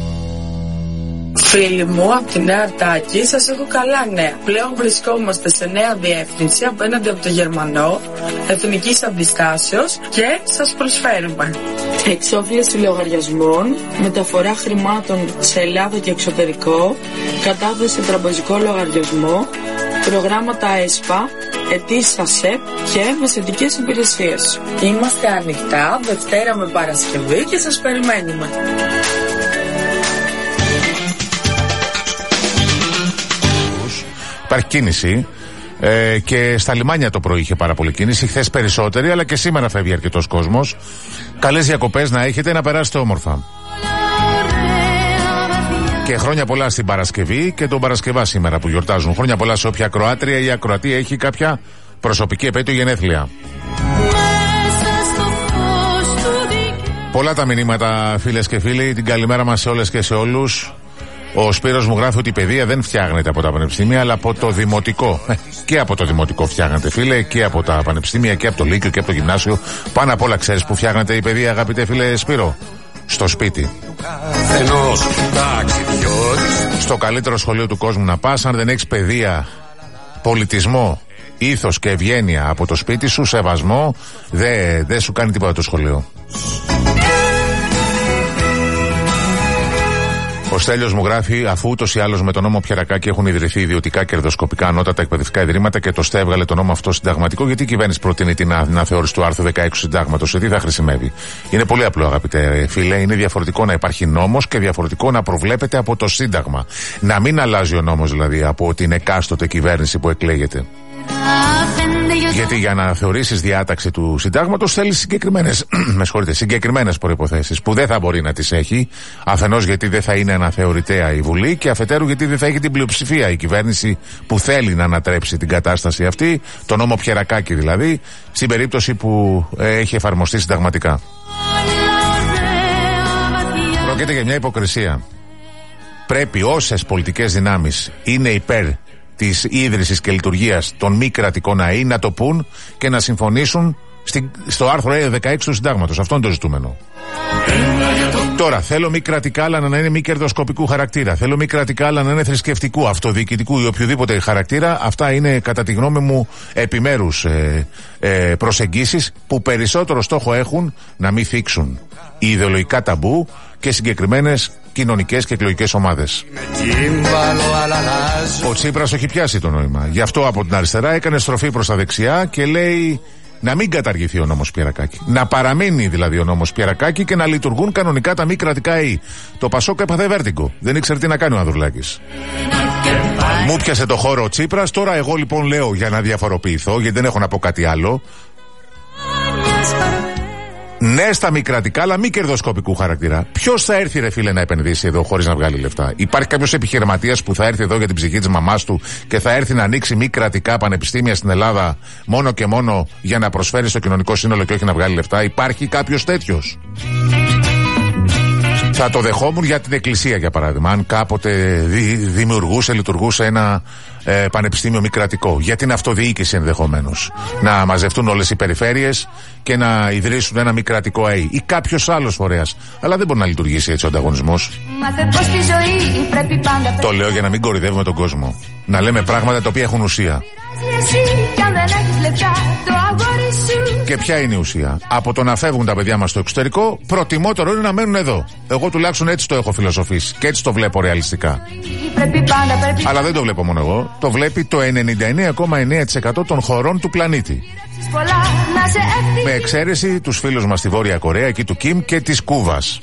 Φίλοι μου, από τη Νέα Αρτάκη σας έχω καλά νέα. Πλέον βρισκόμαστε σε νέα διεύθυνση απέναντι από το Γερμανό, Εθνικής Αντιστάσεως και σας προσφέρουμε εξόφληση λογαριασμών, μεταφορά χρημάτων σε Ελλάδα και εξωτερικό, κατάθεση σε τραπεζικό λογαριασμό, προγράμματα ΕΣΠΑ, αιτήσεις ΑΣΕΠ και μεσαιτικές υπηρεσίες. Είμαστε ανοιχτά Δευτέρα με Παρασκευή και σας περιμένουμε. Υπάρχει κίνηση ε, και στα λιμάνια το πρωί είχε πάρα πολύ κίνηση. Χθες περισσότερη, αλλά και σήμερα φεύγει αρκετός κόσμος. Καλές διακοπές να έχετε, να περάσετε όμορφα. Και χρόνια πολλά στην Παρασκευή και τον Παρασκευά σήμερα που γιορτάζουν. Χρόνια πολλά σε όποια Κροάτρια ή ακροατή έχει κάποια προσωπική επέτειο γενέθλια. Πολλά τα μηνύματα, φίλες και φίλοι. Την καλημέρα μας σε όλες και σε όλους. Ο Σπύρος μου γράφει ότι η παιδεία δεν φτιάχνεται από τα πανεπιστήμια, αλλά από το δημοτικό. Και από το δημοτικό φτιάχνεται, φίλε, και από τα πανεπιστήμια, και από το λύκειο και από το γυμνάσιο. Πάνω απ' όλα, ξέρεις που φτιάχνεται η παιδεία, αγαπητέ φίλε Σπύρο? Στο σπίτι. Στο καλύτερο σχολείο του κόσμου να πας, αν δεν έχεις παιδεία, πολιτισμό, ήθος και ευγένεια από το σπίτι σου, σεβασμό, δεν δε σου κάνει τίποτα το σχολείο. Ο Στέλιος μου γράφει, αφού ούτως ή άλλως με τον νόμο Πιερακάκη έχουν ιδρυθεί ιδιωτικά κερδοσκοπικά ανώτατα εκπαιδευτικά ιδρύματα και το ΣΤΕ έβγαλε τον νόμο αυτό συνταγματικό, γιατί η κυβέρνηση προτείνει την αναθεώρηση του άρθρου δεκαέξι του συντάγματος? Σε τι θα χρησιμεύει? Είναι πολύ απλό, αγαπητέ φίλε. Είναι διαφορετικό να υπάρχει νόμος και διαφορετικό να προβλέπεται από το Σύνταγμα. Να μην αλλάζει ο νόμος δηλαδή από την εκάστοτε κυβέρνηση που εκλέγεται. Γιατί για να θεωρήσεις διάταξη του συντάγματος θέλει συγκεκριμένες, με συγχωρείτε, συγκεκριμένες προϋποθέσεις που δεν θα μπορεί να τις έχει. Αφενός γιατί δεν θα είναι αναθεωρητέα η Βουλή και αφετέρου γιατί δεν θα έχει την πλειοψηφία η κυβέρνηση που θέλει να ανατρέψει την κατάσταση αυτή, το νόμο Πιερακάκη δηλαδή, στην περίπτωση που ε, έχει εφαρμοστεί συνταγματικά. Πρόκειται για μια υποκρισία. Πρέπει όσες πολιτικές δυνάμεις είναι υπέρ της ίδρυσης και λειτουργίας των μη κρατικών ΑΕΗ να το πούν και να συμφωνήσουν στην, στο άρθρο δεκαέξι του συντάγματος. Αυτό είναι το ζητούμενο. Τώρα, θέλω μη κρατικά, αλλά να είναι μη κερδοσκοπικού χαρακτήρα. Θέλω μη κρατικά, αλλά να είναι θρησκευτικού, αυτοδιοικητικού ή οποιοδήποτε χαρακτήρα. Αυτά είναι, κατά τη γνώμη μου, επιμέρους ε, ε, προσεγγίσεις που περισσότερο στόχο έχουν να μην θίξουν ιδεολογικά ταμπού και συγκεκριμένες κοινωνικές και εκλογικές ομάδες. Ο Τσίπρας έχει πιάσει το νόημα. Γι' αυτό από την αριστερά έκανε στροφή προς τα δεξιά και λέει να μην καταργηθεί ο νόμος Πιερακάκη. Να παραμείνει δηλαδή ο νόμος Πιερακάκη και να λειτουργούν κανονικά τα μη κρατικά ΕΗ. Το Πασόκ έπαθε βέρτιγκο. Δεν ήξερε τι να κάνει ο Ανδρουλάκης. Μου πιάσε το χώρο ο Τσίπρας. Τώρα εγώ λοιπόν λέω, για να διαφοροποιηθώ, γιατί δεν έχω να πω κάτι άλλο, ναι στα μη κρατικά, αλλά μη κερδοσκοπικού χαρακτήρα. Ποιος θα έρθει, ρε φίλε, να επενδύσει εδώ χωρίς να βγάλει λεφτά? Υπάρχει κάποιος επιχειρηματίας που θα έρθει εδώ για την ψυχή της μαμάς του και θα έρθει να ανοίξει μη κρατικά πανεπιστήμια στην Ελλάδα μόνο και μόνο για να προσφέρει στο κοινωνικό σύνολο και όχι να βγάλει λεφτά? Υπάρχει κάποιος τέτοιος? Θα το δεχόμουν για την Εκκλησία, για παράδειγμα. Αν κάποτε δη, δημιουργούσε, λειτουργούσε ένα ε, πανεπιστήμιο μη κρατικό. Για την αυτοδιοίκηση ενδεχομένως. Να μαζευτούν όλες οι περιφέρειες και να ιδρύσουν ένα μη κρατικό ΑΕΗ ή κάποιος άλλος φορέας. Αλλά δεν μπορεί να λειτουργήσει έτσι ο ανταγωνισμός. Το λέω για να μην κορυδεύουμε τον κόσμο. Να λέμε πράγματα τα οποία έχουν ουσία. Και ποια είναι η ουσία? Από το να φεύγουν τα παιδιά μας στο εξωτερικό, προτιμότερο είναι να μένουν εδώ. Εγώ τουλάχιστον έτσι το έχω φιλοσοφήσει και έτσι το βλέπω ρεαλιστικά. Αλλά δεν το βλέπω μόνο εγώ. Το βλέπει το ενενήντα εννέα κόμμα εννέα τοις εκατό των χωρών του πλανήτη. Με εξαίρεση τους φίλους μας στη Βόρεια Κορέα, εκεί του Κιμ και της Κούβας.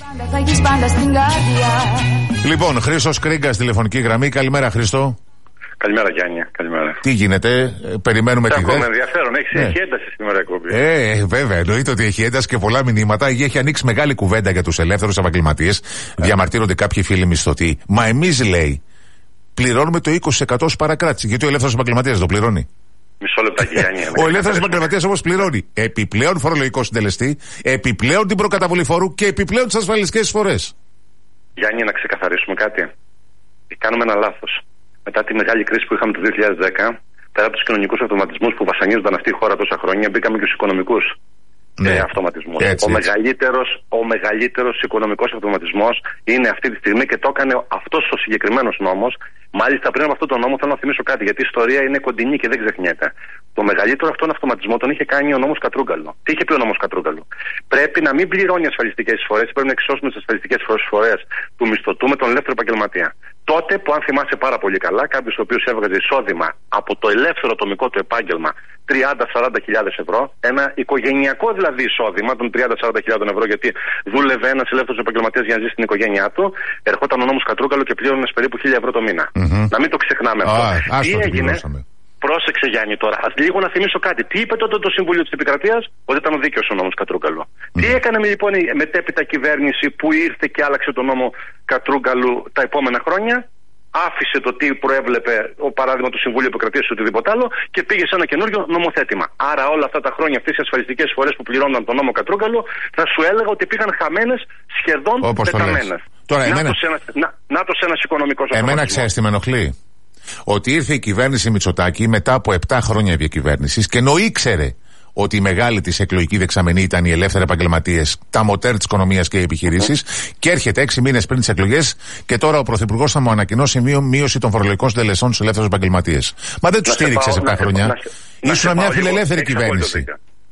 Λοιπόν, Χρήστος Κρίγκας, τηλεφωνική γραμμή. Καλημέρα, Χρήστο. Καλημέρα, Γιάννη. Καλημέρα. Τι γίνεται, περιμένουμε τη δεύτερη. Έχουμε ενδιαφέρον, έχει, ναι. έχει ένταση σήμερα εκπομπή. Ε, βέβαια, εννοείται ότι έχει ένταση και πολλά μηνύματα. Έχει ανοίξει μεγάλη κουβέντα για τους ελεύθερους επαγγελματίες. Ε. Διαμαρτύρονται κάποιοι φίλοι μισθωτοί. Μα εμείς, λέει, πληρώνουμε το είκοσι τοις εκατό ως παρακράτηση. Γιατί ο ελεύθερος επαγγελματίας δεν το πληρώνει? Μισό λεπτάκι, Γιάννη. Ο ελεύθερος επαγγελματίας όμως πληρώνει επιπλέον φορολογικό συντελεστή, επιπλέον την προκαταβολή φόρου και επιπλέον τις ασφαλιστικές εισφορές. Γιάννη, να ξεκαθαρίσουμε κάτι. Κάνουμε ένα λάθος. Μετά τη μεγάλη κρίση που είχαμε το δύο χιλιάδες δέκα, πέρα από τους κοινωνικούς αυτοματισμούς που βασανίζονταν αυτή η χώρα τόσα χρόνια, μπήκαμε και στους οικονομικούς ναι. ε, αυτοματισμούς. Έτσι, ο, έτσι. Μεγαλύτερος, ο μεγαλύτερος οικονομικός αυτοματισμός είναι αυτή τη στιγμή και το έκανε αυτός ο συγκεκριμένος νόμος. Μάλιστα, πριν από αυτό το νόμο, θέλω να θυμίσω κάτι, γιατί η ιστορία είναι κοντινή και δεν ξεχνιέται. Το μεγαλύτερο αυτόν αυτοματισμό τον είχε κάνει ο νόμος Κατρούγκαλο. Τι είχε πει ο νόμος Κατρούγκαλο? Πρέπει να μην πληρώνει ασφαλιστικές εισφορές, πρέπει να εξώσουμε τις ασφαλιστικές εισφορές του μισθωτού με τον ελεύθερο επαγγελματία. Τότε που, αν θυμάσαι πάρα πολύ καλά, κάποιος ο οποίος έβγαζε εισόδημα από το ελεύθερο ατομικό του επάγγελμα τριάντα με σαράντα χιλιάδες ευρώ, ένα οικογενειακό δηλαδή εισόδημα των τριάντα με σαράντα χιλιάδες ευρώ, γιατί δούλευε ένας ελεύθερος επαγγελματίας για να ζήσει στην οικογένειά του, ερχόταν ο νόμος Κατρούγκαλο και πλήρωνε περίπου χίλια ευρώ το μήνα. Mm-hmm. Να μην το ξεχνάμε αυτό. Ah, τι έγινε? Πρόσεξε, Γιάννη, τώρα. Ας λίγο να θυμίσω κάτι. Τι είπε τότε το Συμβούλιο της Επικρατείας? Ότι ήταν ο δίκαιος ο νόμος Κατρούγκαλου. Mm. Τι έκανε λοιπόν η μετέπειτα κυβέρνηση που ήρθε και άλλαξε τον νόμο Κατρούγκαλου τα επόμενα χρόνια? Άφησε το τι προέβλεπε ο παράδειγμα του Συμβουλίου Επικρατείας ή οτιδήποτε άλλο και πήγε σε ένα καινούριο νομοθέτημα. Άρα όλα αυτά τα χρόνια αυτές οι ασφαλιστικές εισφορές που πληρώναν τον νόμο Κατρούγκαλου θα σου έλεγα ότι πήγαν χαμένες, σχεδόν τεταμένες. Τώρα, να, εμένα... το ένας, να, να το σε ένας οικονομικός αυτοματισμός. Εμένα ξέρεις τι με ενοχλεί? Ότι ήρθε η κυβέρνηση Μητσοτάκη μετά από επτά χρόνια διακυβέρνησης και ενώ ήξερε ότι η μεγάλη της εκλογική δεξαμενή ήταν οι ελεύθεροι επαγγελματίες, τα μοτέρ της οικονομίας και οι επιχειρήσεις, mm-hmm. και έρχεται έξι μήνες πριν τις εκλογές και τώρα ο Πρωθυπουργός θα μου ανακοινώσει μείωση των φορολογικών συντελεστών στους ελεύθερους επαγγελματίες. Μα δεν τους στήριξε σε επτά χρόνια. Ήσουν μια φιλελεύθερη κυβέρνηση.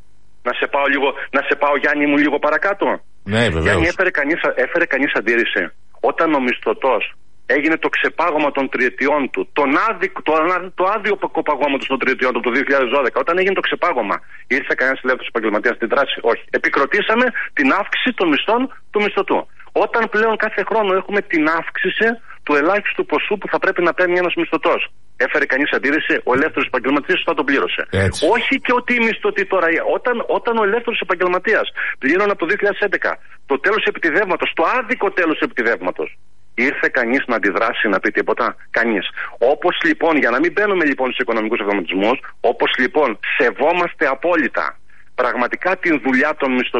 Να σε πάω λίγο, να σε πάω, Γιάννη μου, λίγο παρακάτω. Ναι, βεβαίως. Γιάννη, έφερε κανείς, έφερε κανείς αντίρρηση όταν ο μισθωτός έγινε το ξεπάγωμα των τριετιών του, τον άδικ, το, το άδειο παγώματος των τριετιών του το δύο χιλιάδες δώδεκα, όταν έγινε το ξεπάγωμα, ήρθε κανένας ελεύθερος επαγγελματίας στην δράση? Όχι. Επικροτήσαμε την αύξηση των μισθών του μισθωτού. Όταν πλέον κάθε χρόνο έχουμε την αύξηση του ελάχιστου ποσού που θα πρέπει να παίρνει ένας μισθωτός, έφερε κανείς αντίρρηση? Ο ελεύθερος επαγγελματίας θα τον πλήρωσε. Έτσι. Όχι και ότι οι μισθωτοί τώρα, όταν, όταν ο ελεύθερος επαγγελματίας πλήρωνε από το δύο χιλιάδες έντεκα το τέλος επιτιδεύματος, το άδικο τέλος επιτιδεύματος, ήρθε κανείς να αντιδράσει, να πει τίποτα? Κανείς. Όπως λοιπόν, για να μην μπαίνουμε λοιπόν στους οικονομικούς αυτοματισμούς, όπως λοιπόν σεβόμαστε απόλυτα πραγματικά την δουλειά των μισθωτών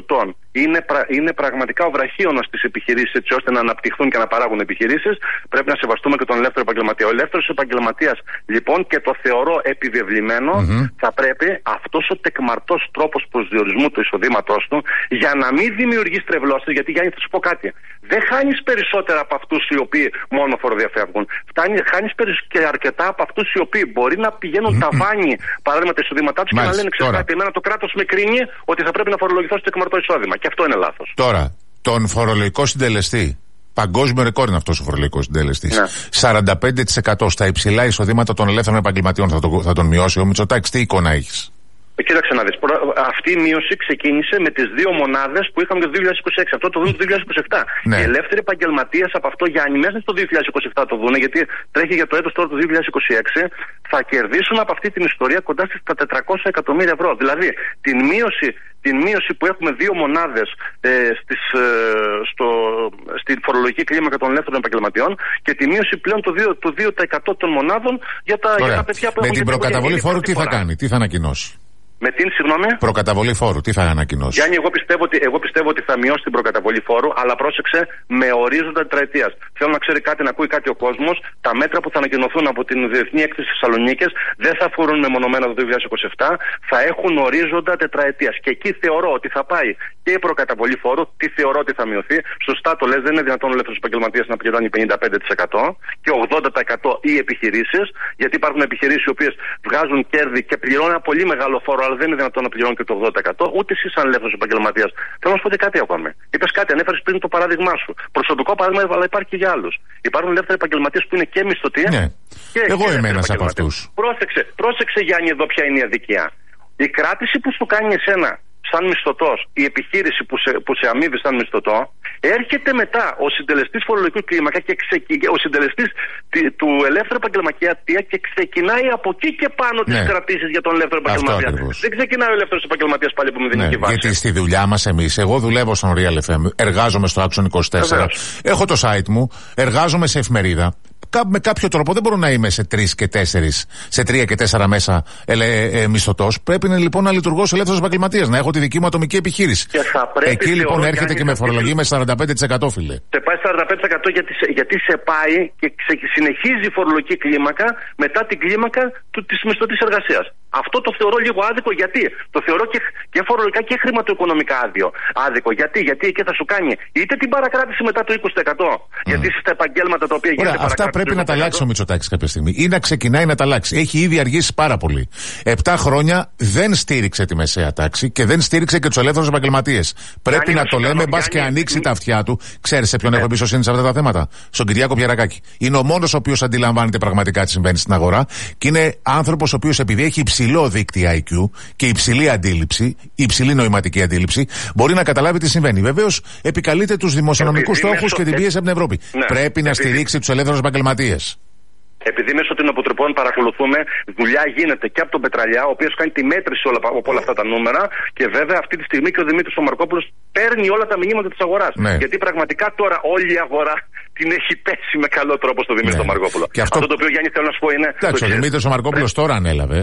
είναι, πρα, είναι πραγματικά ο βραχίωνας της επιχειρήσης, έτσι ώστε να αναπτυχθούν και να παράγουν επιχειρήσεις. Πρέπει να σεβαστούμε και τον ελεύθερο επαγγελματία. Ο ελεύθερος επαγγελματίας, λοιπόν, και το θεωρώ επιβεβλημένο, mm-hmm. θα πρέπει αυτός ο τεκμαρτός τρόπος προσδιορισμού του εισοδήματός του, για να μην δημιουργεί στρεβλώσεις, γιατί Γιάννη, θα σου πω κάτι. Δεν χάνεις περισσότερα από αυτούς οι οποίοι μόνο φοροδιαφεύγουν. Χάνεις και αρκετά από αυτούς οι οποίοι μπορεί να πηγαίνουν mm-hmm. ταβάνι, παράδειγμα, τα εισοδήματά τους και να λένε: ξέρετε κάτι, εμένα το κράτος με κρίνει ότι θα πρέπει να φορολογηθώ στο τεκμαρτό εισόδημα. Και αυτό είναι λάθος. Τώρα, τον φορολογικό συντελεστή. Παγκόσμιο ρεκόρ είναι αυτός ο φορολογικός συντελεστής. Ναι. σαράντα πέντε τοις εκατό στα υψηλά εισοδήματα των ελεύθερων επαγγελματιών θα, το, θα τον μειώσει ο Μητσοτάκης. Τι εικόνα έχεις? Κοίταξε να δεις, αυτή η μείωση ξεκίνησε με τις δύο μονάδες που είχαμε το δύο χιλιάδες είκοσι έξι. Αυτό το δούμε το δύο χιλιάδες είκοσι επτά. Ναι. Οι ελεύθεροι επαγγελματίες από αυτό, Γιάννη, μέσα στο δύο χιλιάδες είκοσι επτά το δουν, γιατί τρέχει για το έτος τώρα το δύο χιλιάδες είκοσι έξι, θα κερδίσουν από αυτή την ιστορία κοντά στα τετρακόσια εκατομμύρια ευρώ. Δηλαδή, την μείωση, την μείωση που έχουμε δύο μονάδες ε, στις, ε, στο, στη φορολογική κλίμακα των ελεύθερων επαγγελματιών και τη μείωση πλέον του δύο, του δύο τοις εκατό των μονάδων για τα, για τα παιδιά που με έχουν. Με την προκαταβολή φόρου τι θα κάνει, τι θα ανακοινώσει? Με την, συγγνώμη. Προκαταβολή φόρου, τι θα ανακοινώσει? Γιάννη, εγώ πιστεύω, ότι, εγώ πιστεύω ότι θα μειώσει την προκαταβολή φόρου, αλλά πρόσεξε, με ορίζοντα τετραετίας. Θέλω να ξέρει κάτι, να ακούει κάτι ο κόσμος. Τα μέτρα που θα ανακοινωθούν από την Διεθνή Έκθεση Θεσσαλονίκης δεν θα αφορούν μεμονωμένα το δύο χιλιάδες είκοσι επτά, θα έχουν ορίζοντα τετραετίας. Και εκεί θεωρώ ότι θα πάει και η προκαταβολή φόρου, τι θεωρώ ότι θα μειωθεί. Σωστά το λες, δεν είναι δυνατόν ο ελεύθερος επαγγελματίας να πληρώνει πενήντα πέντε τοις εκατό και ογδόντα τοις εκατό οι επιχειρήσεις, γιατί υπάρχουν επιχειρήσεις οι οποίες βγάζουν κέρδη και πληρώνουν ένα πολύ μεγάλο φόρο, αλλά δεν είναι δυνατόν να πληρώνει και το ογδόντα τοις εκατό, ούτε εσύ σαν ελεύθερος επαγγελματίας. Θέλω να σου πω και κάτι ακόμα. Είπες κάτι, ανέφερες πριν το παράδειγμά σου. Προσωπικό παράδειγμα, αλλά υπάρχει και για άλλους. Υπάρχουν ελεύθεροι επαγγελματίες που είναι και μισθωτοί. Ναι. Και εγώ είμαι ένας από αυτούς. Πρόσεξε, πρόσεξε Γιάννη, εδώ ποια είναι η αδικία. Η κράτηση που σου κάνει εσένα σαν μισθωτός, η επιχείρηση που σε, που σε αμείβει σαν μισθωτό, έρχεται μετά ο συντελεστής φορολογικού κλίμακα και ξεκι... ο συντελεστής του ελεύθερου επαγγελματία και ξεκινάει από εκεί και πάνω τις ναι. κρατήσεις για τον ελεύθερο επαγγελματία. Δεν ξεκινάει ο ελεύθερος επαγγελματίας πάλι από μηδενική ναι, βάση. Γιατί στη δουλειά μας εμείς, εγώ δουλεύω στον Real εφ εμ, εργάζομαι στο Action είκοσι τέσσερα, Βεβαίως. έχω το site μου, εργάζομαι σε εφημερίδα. Με κάποιο τρόπο δεν μπορώ να είμαι σε τρεις και τέσσερις, σε τρία και τέσσερα μέσα ε, ε, ε, μισθωτός. Πρέπει λοιπόν να λειτουργώ ως ελεύθερος επαγγελματίας, να έχω τη δική μου ατομική επιχείρηση. Εκεί λοιπόν έρχεται και με φορολογεί με σαράντα πέντε τοις εκατό, φίλε. Σε πάει σαράντα πέντε τοις εκατό γιατί, γιατί σε πάει και συνεχίζει η φορολογική κλίμακα μετά την κλίμακα της μισθωτής εργασίας. Αυτό το θεωρώ λίγο άδικο, γιατί το θεωρώ και, και φορολογικά και χρηματοοικονομικά άδειο. Άδικο. Γιατί, γιατί εκεί θα σου κάνει είτε την παρακράτηση μετά το είκοσι τοις εκατό, mm. γιατί είσαι στα επαγγέλματα τα οποία γίνεται παρακράτηση. Αυτά πρέπει να τα αλλάξει ο Μητσοτάκης κάποια στιγμή. Ή να ξεκινάει να τα αλλάξει. Έχει ήδη αργήσει πάρα πολύ. Επτά χρόνια δεν στήριξε τη μεσαία τάξη και δεν στήριξε και τους ελεύθερους επαγγελματίες. Πρέπει να το λέμε, μπας και ανοίξει τα αυτιά του. Ξέρεις σε ποιον έχω εμπιστοσύνη σε αυτά τα θέματα? Στον Κυριάκο Πιερακάκη. Είναι ο μόνος ο οποίος αντιλαμβάνεται πραγματικά τι συμβαίνει στην αγορά και είναι άνθρωπος ο οποίος, επειδή έχει υψηλό δίκτυο άι κιου και υψηλή αντίληψη, υψηλή νοηματική αντίληψη, μπορεί να καταλάβει τι συμβαίνει. Βεβαίως επικαλείται τους δημοσιονομικούς στόχους και την πίεση από την Ευρώπη. Ναι. Πρέπει να στηρίξει τους ελεύθερους επαγγελματίες. Επειδή μέσω των αποτροπών παρακολουθούμε, δουλειά γίνεται και από τον Πετραλιά, ο οποίος κάνει τη μέτρηση όλα, από όλα αυτά τα νούμερα, και βέβαια αυτή τη στιγμή και ο Δημήτρης ο Μαρκόπουλος παίρνει όλα τα μηνύματα της αγοράς. Ναι. Γιατί πραγματικά τώρα όλη η αγορά την έχει πέσει με καλό τρόπο στο Δημήτρη ναι. ο Μαρκόπουλο. Και αυτό... αυτό το οποίο, Γιάννη, θέλω να σου πω είναι. Εντάξει, ο Δημήτρης ο Μαρκόπουλος τώρα ανέλαβε.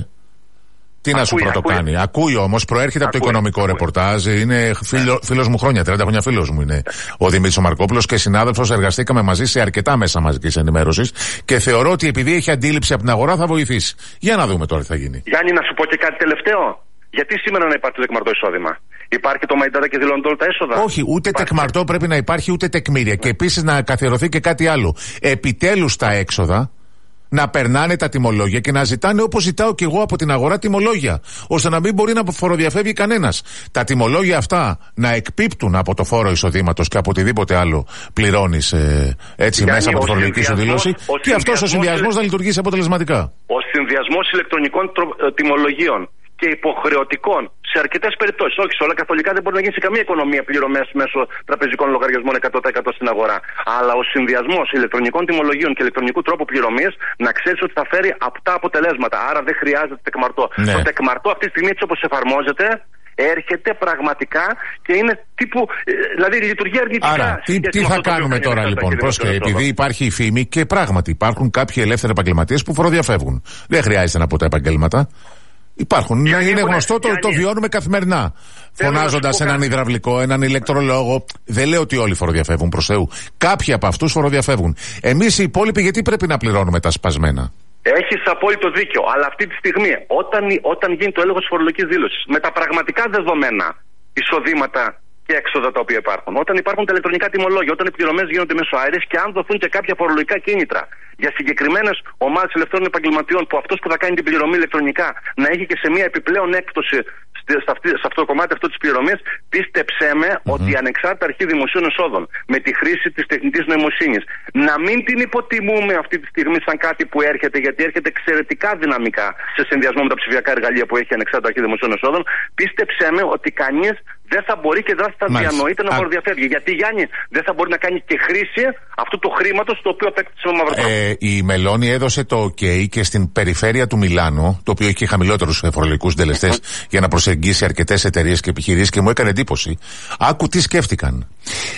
Τι ακούει, να σου πρωτοκάνει. Ακούει, ακούει όμως, προέρχεται ακούει, από το οικονομικό ακούει. ρεπορτάζ. Είναι φίλο, φίλος μου χρόνια, τριάντα χρόνια φίλος μου είναι ο Δημήτρης ο Μαρκόπουλος και συνάδελφος. Εργαστήκαμε μαζί σε αρκετά μέσα μαζικής ενημέρωσης και θεωρώ ότι επειδή έχει αντίληψη από την αγορά θα βοηθήσει. Για να δούμε τώρα τι θα γίνει. Γιάννη, να σου πω και κάτι τελευταίο. Γιατί σήμερα να υπάρχει το τεκμαρτό εισόδημα? Υπάρχει το Μαϊντάτα και δηλώνονται όλα τα έσοδα? Όχι, ούτε υπάρχει. Τεκμαρτό πρέπει να υπάρχει, ούτε τεκμήρια. Ναι. Και επίσης να καθιερωθεί και κάτι άλλο. Επιτέλους τα έξοδα να περνάνε τα τιμολόγια και να ζητάνε, όπως ζητάω και εγώ από την αγορά, τιμολόγια, ώστε να μην μπορεί να φοροδιαφεύγει κανένας. Τα τιμολόγια αυτά να εκπίπτουν από το φόρο εισοδήματος και από οτιδήποτε άλλο πληρώνεις ε, έτσι Γιάννη, μέσα από τη φορολογική σου δήλωση, και αυτός ο συνδυασμός να λειτουργήσει αποτελεσματικά. Ο συνδυασμός ηλεκτρονικών τρο, ε, τιμολογίων και υποχρεωτικών σε αρκετές περιπτώσεις, όχι σε όλα καθολικά, δεν μπορεί να γίνει σε καμία οικονομία πληρωμές μέσω τραπεζικών λογαριασμών εκατό τοις εκατό στην αγορά. Αλλά ο συνδυασμός ηλεκτρονικών τιμολογίων και ηλεκτρονικού τρόπου πληρωμής να ξέρεις ότι θα φέρει απτά αποτελέσματα. Άρα δεν χρειάζεται τεκμαρτό. Ναι. Το τεκμαρτό αυτή τη στιγμή, έτσι όπως εφαρμόζεται, έρχεται πραγματικά και είναι τύπου, δηλαδή λειτουργεί αρνητικά. Άρα, τι, τι θα κάνουμε τώρα λοιπόν? Πρόσκειται, επειδή υπάρχει η φήμη και πράγματι υπάρχουν κάποιοι ελεύθεροι επαγγελματίες που φοροδιαφεύγουν. Δεν χρειάζεται να πω τα επαγγέλματα. Υπάρχουν. Γιάννη, είναι έχουν, γνωστό, το, το βιώνουμε καθημερινά. Φωνάζοντας έναν κάτι. υδραυλικό, έναν ηλεκτρολόγο. Δεν λέω ότι όλοι φοροδιαφεύγουν, προς Θεού. Κάποιοι από αυτούς φοροδιαφεύγουν. Εμείς οι υπόλοιποι, γιατί πρέπει να πληρώνουμε τα σπασμένα? Έχεις απόλυτο δίκιο. Αλλά αυτή τη στιγμή, όταν, όταν γίνει το έλεγχο της φορολογικής δήλωσης, με τα πραγματικά δεδομένα εισοδήματα και έξοδα τα οποία υπάρχουν, όταν υπάρχουν τα ηλεκτρονικά τιμολόγια, όταν οι πληρωμές γίνονται μέσω αέρης και αν δοθούν και κάποια φορολογικά κίνητρα για συγκεκριμένες ομάδες ελευθέρων επαγγελματιών, που αυτός που θα κάνει την πληρωμή ηλεκτρονικά να έχει και σε μια επιπλέον έκπτωση σε, αυτή, σε αυτό το κομμάτι αυτό της πληρωμής, πίστεψέ με mm-hmm. ότι η ανεξάρτητη αρχή δημοσίων εσόδων με τη χρήση της τεχνητής νοημοσύνης να μην την υποτιμούμε αυτή τη στιγμή σαν κάτι που έρχεται, γιατί έρχεται εξαιρετικά δυναμικά σε συνδυασμό με τα ψηφιακά εργαλεία που έχει η ανεξάρτητη αρχή δημοσίων εσόδων. Πίστεψέ με ότι κανείς δεν θα μπορεί και δεν θα διανοείται να φοροδιαφεύγει. Γιατί, Γιάννη, δεν θα μπορεί να κάνει και χρήση αυτού του χρήματος το οποίο απέκτησε με μαυροτρόπο. Ε, η Μελώνη έδωσε το OK και στην περιφέρεια του Μιλάνο, το οποίο έχει χαμηλότερους φορολογικούς συντελεστές, για να προσεγγίσει αρκετές εταιρείες και επιχειρήσεις, και μου έκανε εντύπωση. Άκου τι σκέφτηκαν.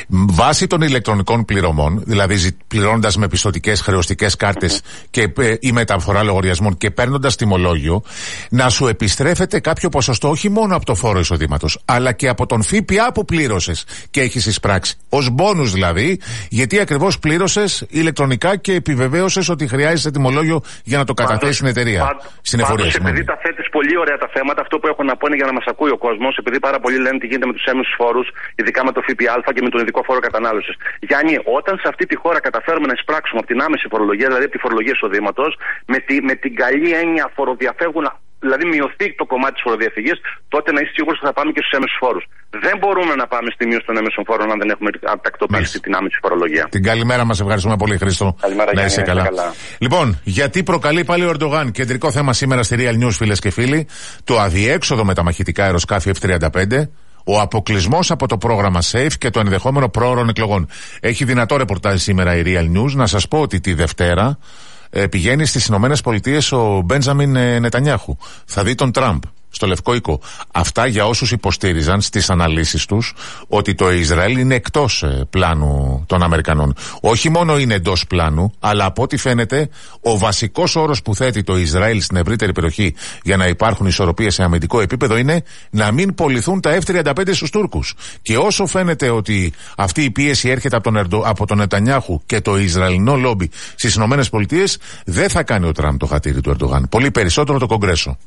Βάσει των ηλεκτρονικών πληρωμών, δηλαδή πληρώνοντας με πιστωτικές χρεωστικές κάρτες και, ε, ή μεταφορά λογαριασμών και παίρνοντας τιμολόγιο, να σου επιστρέφεται κάποιο ποσοστό όχι μόνο από το φόρο εισοδήματος, αλλά και από τον ΦΠΑ που πλήρωσες και έχεις εισπράξει. Ως μπόνους δηλαδή, γιατί ακριβώς πλήρωσες ηλεκτρονικά και επιβεβαίωσες ότι χρειάζεσαι τιμολόγιο για να το καταθέσεις στην εταιρεία. Πάντως, στην εφορία, πάντως επειδή τα θέτεις πολύ ωραία τα θέματα, αυτό που έχω να πω είναι για να μας ακούει ο κόσμος, επειδή πάρα πολλοί λένε τι γίνεται με τους έμεσους φόρους, ειδικά με το ΦΠΑ και με τον ειδικό φόρο κατανάλωσης. Γιάννη, όταν σε αυτή τη χώρα καταφέρουμε να εισπράξουμε από την άμεση φορολογία, δηλαδή από τη φορολογία εισοδήματος, με, τη, με την καλή έννοια φοροδιαφεύγουν, δηλαδή μειωθεί το κομμάτι της φοροδιαφυγής, τότε να είσαι σίγουρος ότι θα πάμε και στους έμεσους φόρους. Δεν μπορούμε να πάμε στη μείωση των έμεσων φόρων αν δεν έχουμε τακτοποιήσει την άμεση φορολογία. Την καλημέρα μας, ευχαριστούμε πολύ, Χρήστο. Καλημέρα, να είσαι καλά. καλά. Λοιπόν, γιατί προκαλεί πάλι ο Ερντογάν? Κεντρικό θέμα σήμερα στη Real News, φίλες και φίλοι. Το αδιέξοδο με τα μαχητικά αεροσκάφη εφ τριάντα πέντε. Ο αποκλεισμός από το πρόγραμμα SAFE και το ενδεχόμενο πρόωρων εκλογών. Έχει δυνατό ρεπορτάζ σήμερα η Real News. Να σας πω ότι τη Δευτέρα ε, πηγαίνει στις Ηνωμένες Πολιτείες ο Μπέντζαμιν ε, Νετανιάχου. Θα δει τον Τραμπ στο Λευκό Οίκο. Αυτά για όσους υποστήριζαν στις αναλύσεις τους ότι το Ισραήλ είναι εκτός ε, πλάνου των Αμερικανών. Όχι μόνο είναι εντός πλάνου, αλλά από ό,τι φαίνεται ο βασικός όρος που θέτει το Ισραήλ στην ευρύτερη περιοχή για να υπάρχουν ισορροπίες σε αμυντικό επίπεδο είναι να μην πωληθούν τα εφ τριάντα πέντε στους Τούρκους. Και όσο φαίνεται ότι αυτή η πίεση έρχεται από τον, Ερντο, από τον Νετανιάχου και το Ισραηλινό λόμπι στις Ηνωμένες Πολιτείες, δεν θα κάνει ο Τραμπ το χατήρι του Ερντογάν. Πολύ περισσότερο το Κογκρέσο.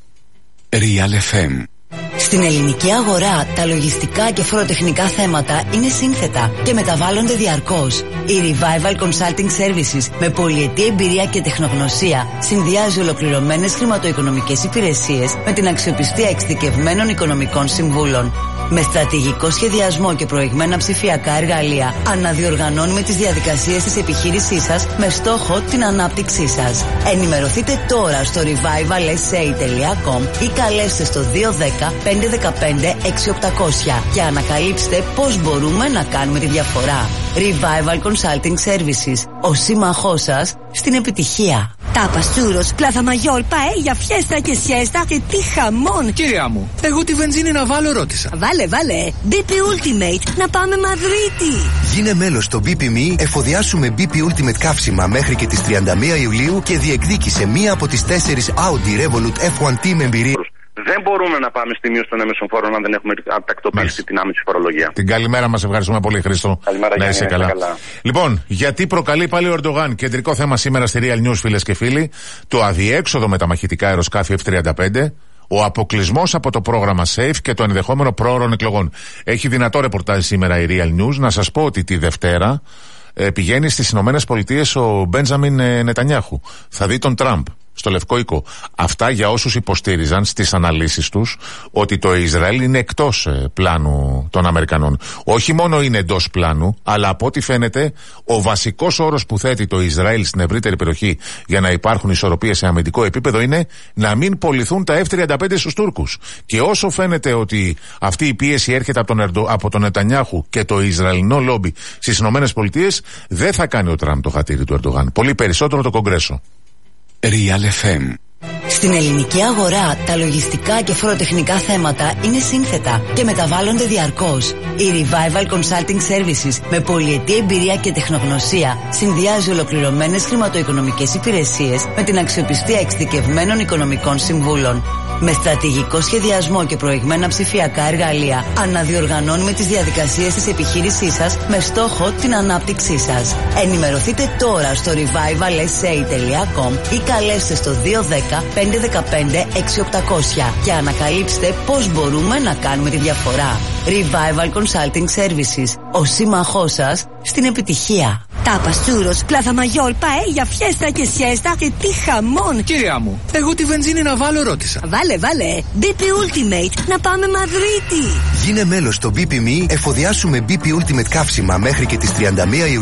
Real εφ εμ. Στην ελληνική αγορά, τα λογιστικά και φοροτεχνικά θέματα είναι σύνθετα και μεταβάλλονται διαρκώς. Η Revival Consulting Services, με πολυετή εμπειρία και τεχνογνωσία, συνδυάζει ολοκληρωμένες χρηματοοικονομικές υπηρεσίες με την αξιοπιστία εξειδικευμένων οικονομικών συμβούλων. Με στρατηγικό σχεδιασμό και προηγμένα ψηφιακά εργαλεία, αναδιοργανώνουμε τις διαδικασίες της επιχείρησής σας με στόχο την ανάπτυξή σας. Ενημερωθείτε τώρα στο revival s a τελεία com ή καλέστε στο δύο ένα μηδέν πέντε ένα πέντε έξι οκτακόσια και ανακαλύψτε πώς μπορούμε να κάνουμε τη διαφορά. Revival Consulting Services, ο σύμμαχός σας στην επιτυχία. Τάπας, τσούρος, πλάθα μαγιόρ, παέλια, φιέστα και σιέστα και τι χαμόν. Κυρία μου, εγώ τη βενζίνη να βάλω ρώτησα. Βάλε, βάλε. μπι πι Ultimate, να πάμε Μαδρίτη. Γίνε μέλος στο μπι πι εμ ι, εφοδιάσουμε μπι πι Ultimate καύσιμα μέχρι και τις τριάντα μία Ιουλίου και διεκδίκησε μία από τις τέσσερις Audi Revolut εφ ουάν τι με εμπειρία. Δεν μπορούμε να πάμε στη μείωση των έμεσων φόρων αν δεν έχουμε τακτοποιήσει την άμεση φορολογία. Την καλημέρα μας, ευχαριστούμε πολύ, Χρήστο. Καλημέρα, να είσαι καλά. καλά. Λοιπόν, γιατί προκαλεί πάλι ο Ερντογάν? Κεντρικό θέμα σήμερα στη Real News, φίλες και φίλοι. Το αδιέξοδο με τα μαχητικά αεροσκάφη εφ τριάντα πέντε. Ο αποκλεισμός από το πρόγραμμα SAFE και το ενδεχόμενο πρόωρων εκλογών. Έχει δυνατό ρεπορτάζ σήμερα η Real News. Να σας πω ότι τη Δευτέρα ε, πηγαίνει στις Ηνωμένες Πολιτείες ο Μπέντζαμιν ε, Νετανιάχου. Θα δει τον Τραμπ στο Λευκό Οίκο. Αυτά για όσους υποστήριζαν στις αναλύσεις τους ότι το Ισραήλ είναι εκτός ε, πλάνου των Αμερικανών. Όχι μόνο είναι εντός πλάνου, αλλά από ό,τι φαίνεται ο βασικός όρος που θέτει το Ισραήλ στην ευρύτερη περιοχή για να υπάρχουν ισορροπίες σε αμυντικό επίπεδο είναι να μην πωληθούν τα εφ τριάντα πέντε στους Τούρκους. Και όσο φαίνεται ότι αυτή η πίεση έρχεται από τον, Ερντο, από τον Νετανιάχου και το Ισραηλινό λόμπι στις Ηνωμένες Πολιτείες, δεν θα κάνει ο Τραμπ το χατήρι του Ερντογάν. Πολύ περισσότερο το Κογκρέσο. Real εφ εμ. Στην ελληνική αγορά, τα λογιστικά και φοροτεχνικά θέματα είναι σύνθετα και μεταβάλλονται διαρκώς. Η Revival Consulting Services με πολυετή εμπειρία και τεχνογνωσία συνδυάζει ολοκληρωμένες χρηματοοικονομικές υπηρεσίες με την αξιοπιστία εξειδικευμένων οικονομικών συμβούλων. Με στρατηγικό σχεδιασμό και προηγμένα ψηφιακά εργαλεία, αναδιοργανώνουμε τις διαδικασίες της επιχείρησής σας με στόχο την ανάπτυξή σας. Ενημερωθείτε τώρα στο revival s a τελεία com ή καλέστε στο δύο ένα μηδέν πέντε ένα πέντε έξι οκτακόσια και ανακαλύψτε πώς μπορούμε να κάνουμε τη διαφορά. Revival Consulting Services, ο σύμμαχός σας στην επιτυχία. Τάπας, τσούρος, πλάθα μαγιόρ, παέλια, φιέστα και σιέστα και τι χαμόν. Κυρία μου, εγώ τη βενζίνη να βάλω ρώτησα. Βάλε, βάλε. μπι πι Ultimate, να πάμε Μαδρίτη. Γίνε μέλος στο μπι πι εμ ι, εφοδιάσουμε μπι πι Ultimate καύσιμα μέχρι και τις τριάντα μία Ιουλίου.